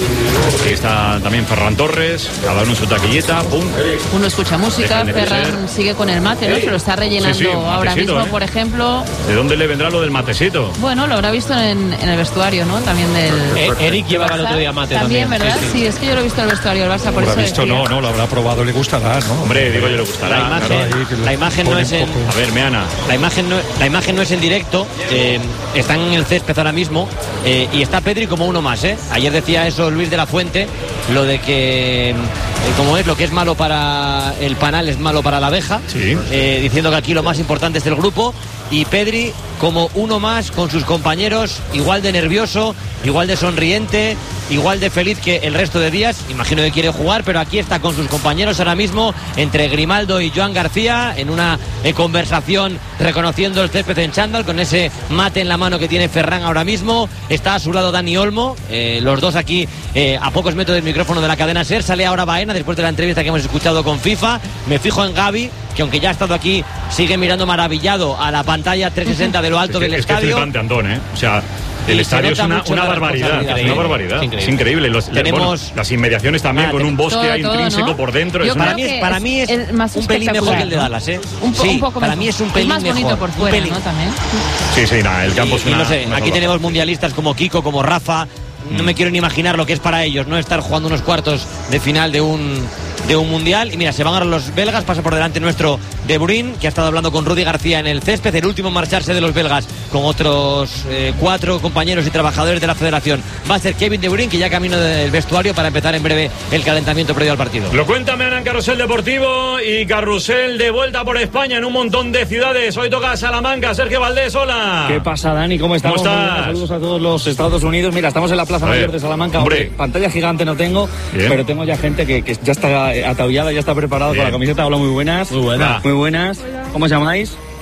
Aquí está también Ferran Torres, cada uno en su taquilleta. Pum. Uno escucha música, Ferran sigue con el mate, ¿no? Se lo está rellenando sí, sí, ahora mismo, ¿eh? Por ejemplo. ¿De dónde le vendrá lo del matecito? Bueno, lo habrá visto en, en el vestuario, ¿no? También del. Eh, Eric llevaba el otro día mate también. También, ¿verdad? Sí, sí. sí, es que yo lo he visto en el vestuario del Barça, por lo eso. Lo ha visto, decía. no, no, lo habrá probado, le gustará, ¿no? Hombre, digo yo, le gustará. La imagen, claro, ahí, la imagen no es en. A ver, Meana. La imagen no, la imagen no es en directo. Eh, están en el césped ahora mismo eh, y está Pedri como uno más, ¿eh? Ayer decía eso Luis de la Fuente, lo de que eh, como es lo que es malo para el panal es malo para la abeja, sí. eh, diciendo que aquí lo más importante es el grupo, y Pedri como uno más con sus compañeros, igual de nervioso, igual de sonriente, igual de feliz que el resto de días. Imagino que quiere jugar, pero aquí está con sus compañeros ahora mismo, entre Grimaldo y Joan García, en una eh, conversación reconociendo el césped en chándal, con ese mate en la mano que tiene Ferran ahora mismo. Está a su lado Dani Olmo, eh, los dos aquí eh, a pocos metros del micrófono de la cadena SER. Sale ahora Baena después de la entrevista que hemos escuchado con FIFA. Me fijo en Gavi, que aunque ya ha estado aquí, sigue mirando maravillado a la pantalla trescientos sesenta de lo alto es que, del es que estadio. Es flipante, Antón, ¿eh? O sea, el y estadio es una, una barbaridad, es una barbaridad, es increíble. Es increíble. Los, Tenemos bueno, las inmediaciones también, nada, con un bosque todo, intrínseco todo, ¿no? por dentro. Yo es para, una... mí es, para mí es, es más un pelín mejor que el de Dallas, ¿eh? Un, po, sí, un poco para mejor. mí es un pelín es más bonito mejor, por fuera, ¿no? También. Sí, sí, nada, el campo y, es una... y no sé, una aquí sola. tenemos mundialistas como Kiko, como Rafa. No mm. me quiero ni imaginar lo que es para ellos, ¿no? Estar jugando unos cuartos de final de un de un mundial. Y mira, se van ahora los belgas, pasa por delante nuestro De Bruyne, que ha estado hablando con Rudy García en el césped, el último en marcharse de los belgas, con otros eh, cuatro compañeros y trabajadores de la federación. Va a ser Kevin De Bruyne, que ya camino del vestuario para empezar en breve el calentamiento previo al partido. Lo cuenta Meana en Carrusel Deportivo y Carrusel de vuelta por España en un montón de ciudades. Hoy toca Salamanca. Sergio Valdés, hola. ¿Qué pasa, Dani? ¿Cómo estamos? ¿Cómo estás? Saludos a todos los Estados Unidos. Mira, estamos en la Plaza Mayor de Salamanca. Hombre, pantalla gigante no tengo, Bien. pero tengo ya gente que, que ya está ataviada, ya está preparada con la camiseta. Hola, muy buenas. Muy buenas. Muy buenas. ¿Cómo os llamáis?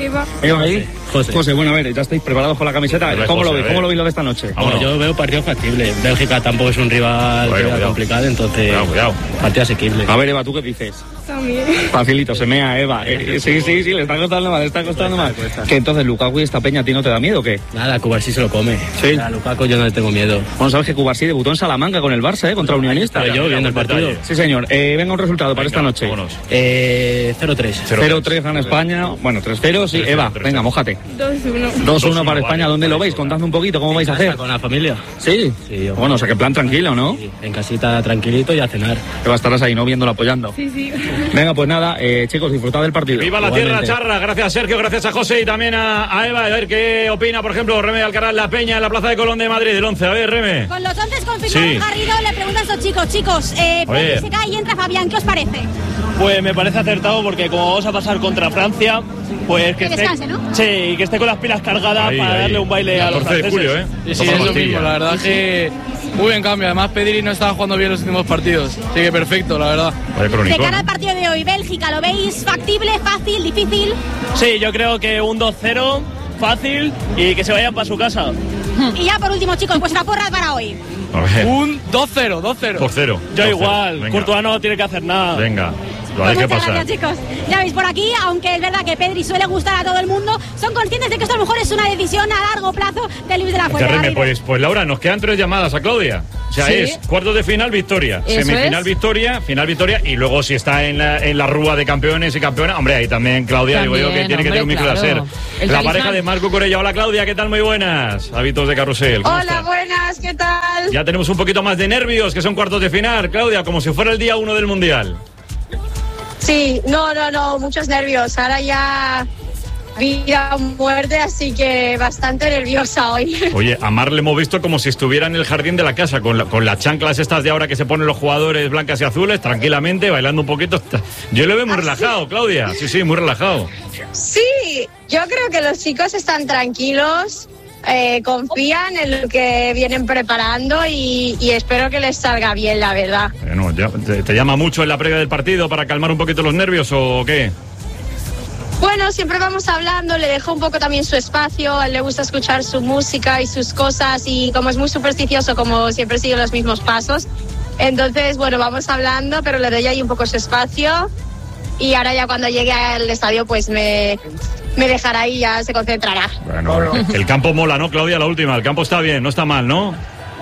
Eva. Eva, ahí. José. José, bueno, a ver, ya estáis preparados con la camiseta. ¿Cómo lo veis? ¿Cómo lo veis lo de esta noche? Bueno, yo veo partido factible. Bélgica tampoco es un rival Cuidado, cuidado. complicado, entonces Cuidado, cuidado. partido asequible. A ver, Eva, ¿tú qué dices? También. Facilito, se mea, Eva. Eh, sí, sí, sí, le está costando mal, le está costando mal. Que entonces, Lukaku y esta peña, ¿a ti no te da miedo o qué? Nada, Cubarsí se lo come. Sí. A Lukaku yo no le tengo miedo. Bueno, sabes que Cubarsí debutó en Salamanca con el Barça, ¿eh? Contra Unionista. Pero yo viendo el partido. Sí, señor. Eh, venga un resultado para esta noche. Eh, cero tres. cero tres gana España. Bueno, tres cero, sí. Eva, venga, mójate. dos uno. dos uno para España. ¿Dónde lo veis? Contadme un poquito, ¿cómo vais a hacer? Con la familia. ¿Sí? Sí. Bueno, o sea, que plan tranquilo, ¿no? Sí, en casita tranquilito y a cenar. Eva, estarás ahí, ¿no? Viéndolo, apoyando. Sí, sí. Venga, pues nada, eh, chicos, disfrutad del partido. Viva la Igualmente. tierra, charra. Gracias a Sergio, gracias a José y también a, a Eva. A ver qué opina, por ejemplo, Remé Alcaraz La Peña en la Plaza de Colón de Madrid, el once. A ver, Reme. Con los once confirmados, Sí. Garrido, le pregunto a estos chicos, chicos, eh, A ver. Pedri se cae y entra Fabián, ¿qué os parece? Pues me parece acertado porque como vamos a pasar contra Francia, pues que, Que esté, descanse, ¿no? sí, y que esté con las pilas cargadas Ahí, para ahí. darle un baile a los catorce de franceses. julio, ¿eh? Sí, sí, Toma es lo pastilla. mismo, la verdad que muy buen cambio. Además Pedri no estaba jugando bien los últimos partidos, así que perfecto, la verdad. De cara al partido de hoy, Bélgica, ¿lo veis factible, fácil, difícil? Sí, yo creo que un dos cero, fácil y que se vayan para su casa. Y ya por último, chicos, vuestra porra para hoy. A ver. Un dos cero, dos cero. dos cero. Yo dos cero. igual, Venga. Courtois no tiene que hacer nada. Venga, lo Pues hay que muchas pasar. gracias, chicos. Ya veis por aquí, aunque es verdad que Pedri suele gustar a todo el mundo, son conscientes de que esto a lo mejor es una decisión a largo plazo de Luis de la Fuente. Reme, Garrido. pues, pues Laura, nos quedan tres llamadas a Claudia. O sea, Sí. es cuartos de final, victoria. Eso Semifinal, es. victoria. Final, victoria. Y luego, si está en la, en la rúa de campeones y campeonas, hombre, ahí también, Claudia, digo yo que También, tiene que tener un hombre, micro de claro. hacer. El La talismán. pareja de Marco Corella. Hola, Claudia, ¿qué tal? Muy buenas. Hábitos de carrusel. ¿Cómo Hola, estás? buenas, ¿qué tal? Ya tenemos un poquito más de nervios, que son cuartos de final. Claudia, como si fuera el día uno del Mundial. Sí, no, no, no, muchos nervios. Ahora ya vida o muerte, así que bastante nerviosa hoy. Oye, a Mar le hemos visto como si estuviera en el jardín de la casa, con, la- con las chanclas estas de ahora que se ponen los jugadores blancas y azules, tranquilamente, bailando un poquito. Yo lo veo muy relajado, Claudia. Sí, sí, muy relajado. Sí, yo creo que los chicos están tranquilos, eh, confían en lo que vienen preparando y, y espero que les salga bien, la verdad. Bueno, ya- te, te llama mucho en la previa del partido para calmar un poquito los nervios o qué? Bueno, siempre vamos hablando, le dejo un poco también su espacio, a él le gusta escuchar su música y sus cosas y como es muy supersticioso, como siempre sigue los mismos pasos, entonces, bueno, vamos hablando, pero le doy ahí un poco su espacio y ahora ya cuando llegue al estadio pues me, me dejará y ya se concentrará. Bueno, bueno, el campo mola, ¿no, Claudia? La última, el campo está bien, no está mal, ¿no?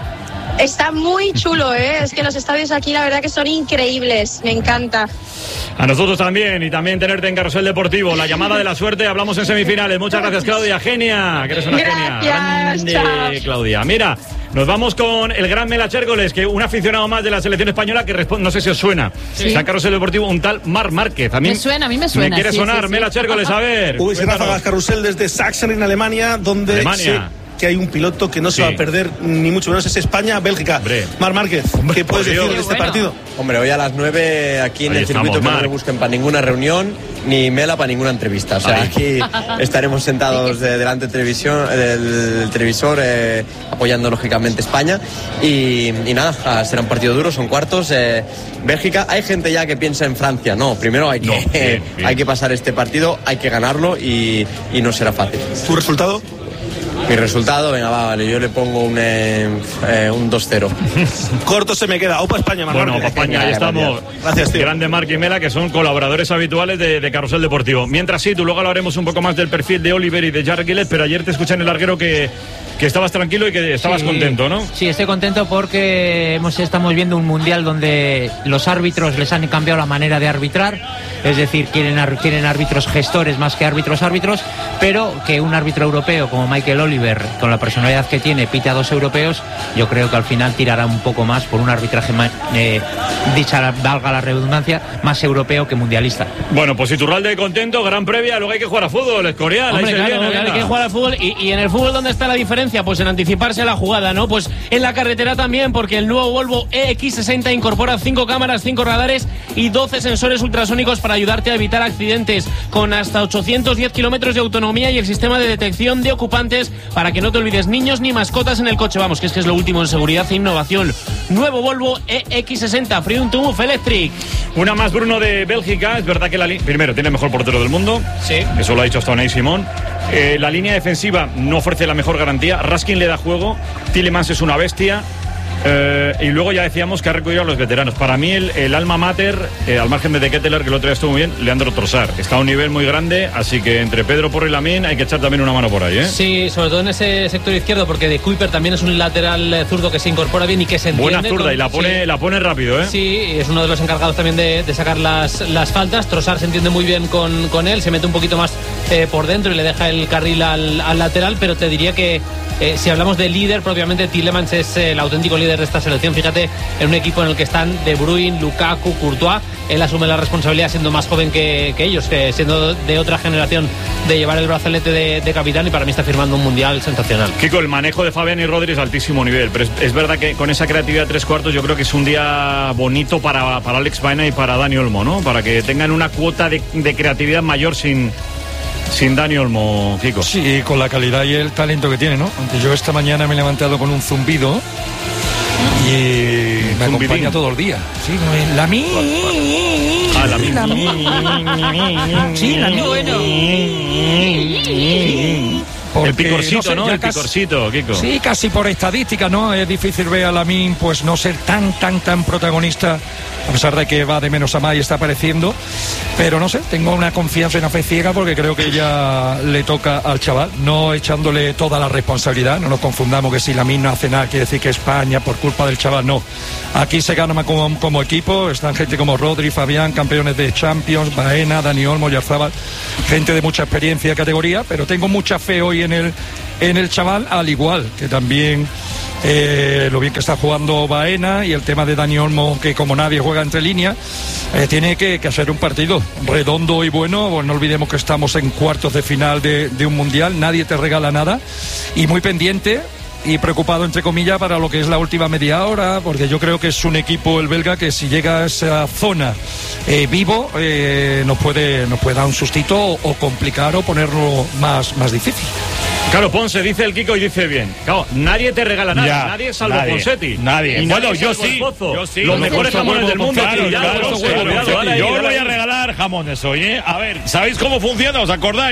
Está muy chulo, ¿eh? Es que los estadios aquí la verdad que son increíbles, me encanta. A nosotros también, y también tenerte en Carrusel Deportivo. La llamada de la suerte, hablamos en semifinales. Muchas gracias, Claudia. Genia, que eres una genia. Gracias, Grande, chao. Claudia. Mira, nos vamos con el gran Mela Chérgoles, que un aficionado más de la selección española que responde, no sé si os suena. Sí. Está en Carrusel Deportivo un tal Mar Márquez. A mí Me suena, a mí me suena, Me quiere sí, sonar, sí, sí. Mela Chérgoles, a ver. Uy, se cuéntanos. ráfagas carrusel desde Sachsen en Alemania, donde Alemania. sé que hay un piloto que no Sí. se va a perder, ni mucho menos, es España-Bélgica. Mar Márquez, ¿qué puedes por decir Dios. de este Qué bueno. partido? Hombre, hoy a las nueve aquí en Ahí el estamos, circuito que no Marc. me busquen para ninguna reunión, ni Mela para ninguna entrevista. O sea, Ahí. aquí estaremos sentados de- delante del, televisión, del, del televisor, eh, apoyando lógicamente España. Y, y nada, ah, será un partido duro, son cuartos. eh, Bélgica, hay gente ya que piensa en Francia. No, primero hay que, No, bien, bien. hay que pasar este partido, hay que ganarlo y, y no será fácil. ¿Tu resultado? Mi resultado, venga, va, vale, yo le pongo un, eh, eh, un dos cero. Corto se me queda. Opa España, Mar Bueno, Márquez. para España, ahí estamos. Gracias, tío. Grande Marc y Mela, que son colaboradores habituales de, de Carrusel Deportivo. Mientras sí, tú luego hablaremos un poco más del perfil de Oliver y de Jarred Gillett, pero ayer te escuché en el larguero que, que estabas tranquilo y que estabas Sí, contento, ¿no? Sí, estoy contento porque hemos, estamos viendo un mundial donde los árbitros les han cambiado la manera de arbitrar, es decir, quieren, ar- quieren árbitros gestores más que árbitros árbitros, pero que un árbitro europeo como Michael Oliver, con la personalidad que tiene, pite a dos europeos, yo creo que al final tirará un poco más por un arbitraje, ma- eh, dicha la- valga la redundancia, más europeo que mundialista. Bueno, pues Iturralde contento, gran previa, luego hay que jugar a fútbol, Escorial, ahí Hombre, se claro, viene, claro, hay venga. que jugar al fútbol. Y, y en el fútbol, ¿dónde está la diferencia? Pues en anticiparse a la jugada, ¿no? Pues en la carretera también, porque el nuevo Volvo E X sesenta incorpora cinco cámaras, cinco radares y doce sensores ultrasónicos para ayudarte a evitar accidentes, con hasta ochocientos diez kilómetros de autonomía y el sistema de detección de ocupantes para que no te olvides niños ni mascotas en el coche. Vamos, que es que es lo último en seguridad e innovación. Nuevo Volvo E X sesenta Freedom to Move Electric. Una más, Bruno, de Bélgica. Es verdad que la li- primero tiene el mejor portero del mundo. Sí. Eso lo ha dicho hasta Unai Simón. Eh, la línea defensiva no ofrece la mejor garantía. Raskin le da juego. Tielemans es una bestia. Eh, y luego ya decíamos que ha recurrido a los veteranos. Para mí el, el alma mater, eh, al margen de De Ketelaere, que el otro día estuvo muy bien, Leandro Trossard. Está a un nivel muy grande, así que entre Pedro Porro y Lamine hay que echar también una mano por ahí, ¿eh? Sí, sobre todo en ese sector izquierdo, porque De Kuyper también es un lateral eh, zurdo que se incorpora bien y que se entiende. Buena zurda con... y la pone, sí. la pone rápido, ¿eh? Sí, es uno de los encargados también de, de sacar las, las faltas. Trossard se entiende muy bien con, con él, se mete un poquito más eh, por dentro y le deja el carril al, al lateral, pero te diría que eh, si hablamos de líder, propiamente Tielemans es eh, el auténtico líder de esta selección. Fíjate, en un equipo en el que están De Bruyne, Lukaku, Courtois, él asume la responsabilidad siendo más joven que, que ellos, que siendo de otra generación, de llevar el brazalete de, de capitán, y para mí está firmando un mundial sensacional. Kiko, el manejo de Fabián y Rodri es de altísimo nivel, pero es, es verdad que con esa creatividad de tres cuartos yo creo que es un día bonito para, para Alex Baena y para Dani Olmo, ¿no? Para que tengan una cuota de, de creatividad mayor sin... Sin Dani Olmo, Kiko. Sí, con la calidad y el talento que tiene, ¿no? Aunque yo esta mañana me he levantado con un zumbido y me Zumbidín. acompaña todo el día. Sí, no, la mi. Ah, la mi. La mi. Sí, la mi. Bueno. Porque, el picorcito, sé, ¿no? ya El casi- picorcito, Kiko. Sí, casi por estadística, ¿no? Es difícil ver a Lamine pues no ser tan, tan, tan protagonista, a pesar de que va de menos a más y está apareciendo. Pero no sé, tengo una confianza y una fe ciega porque creo que ya le toca al chaval, no echándole toda la responsabilidad. No nos confundamos que si Lamine no hace nada quiere decir que España por culpa del chaval, no. Aquí se gana como, como equipo, están gente como Rodri, Fabián, campeones de Champions, Baena, Dani Olmo, Oyarzabal, gente de mucha experiencia y categoría, pero tengo mucha fe hoy en el, en el chaval, al igual que también eh, lo bien que está jugando Baena y el tema de Dani Olmo, que como nadie juega entre líneas, eh, tiene que, que hacer un partido redondo y bueno. Pues no olvidemos que estamos en cuartos de final de, de un mundial, nadie te regala nada, y muy pendiente y preocupado entre comillas para lo que es la última media hora, porque yo creo que es un equipo el belga que si llega a esa zona eh, vivo eh, nos puede nos puede dar un sustito o, o complicar o ponerlo más, más difícil. Claro, Ponce dice el Kiko y dice bien. Claro, nadie te regala nada, Ya, nadie salvo nadie, Ponsetti. nadie. Y Bueno, nadie yo salvo el sí, Pozo. yo sí. Los Yo mejores puesto jamones huevo del mundo. Poncetti, Cuidado, claro, Ponce, claro, cuidado, Poncetti. dale ahí, Yo os dale voy a ahí. regalar jamones hoy, ¿eh? A ver, ¿sabéis cómo funciona? ¿Os acordáis?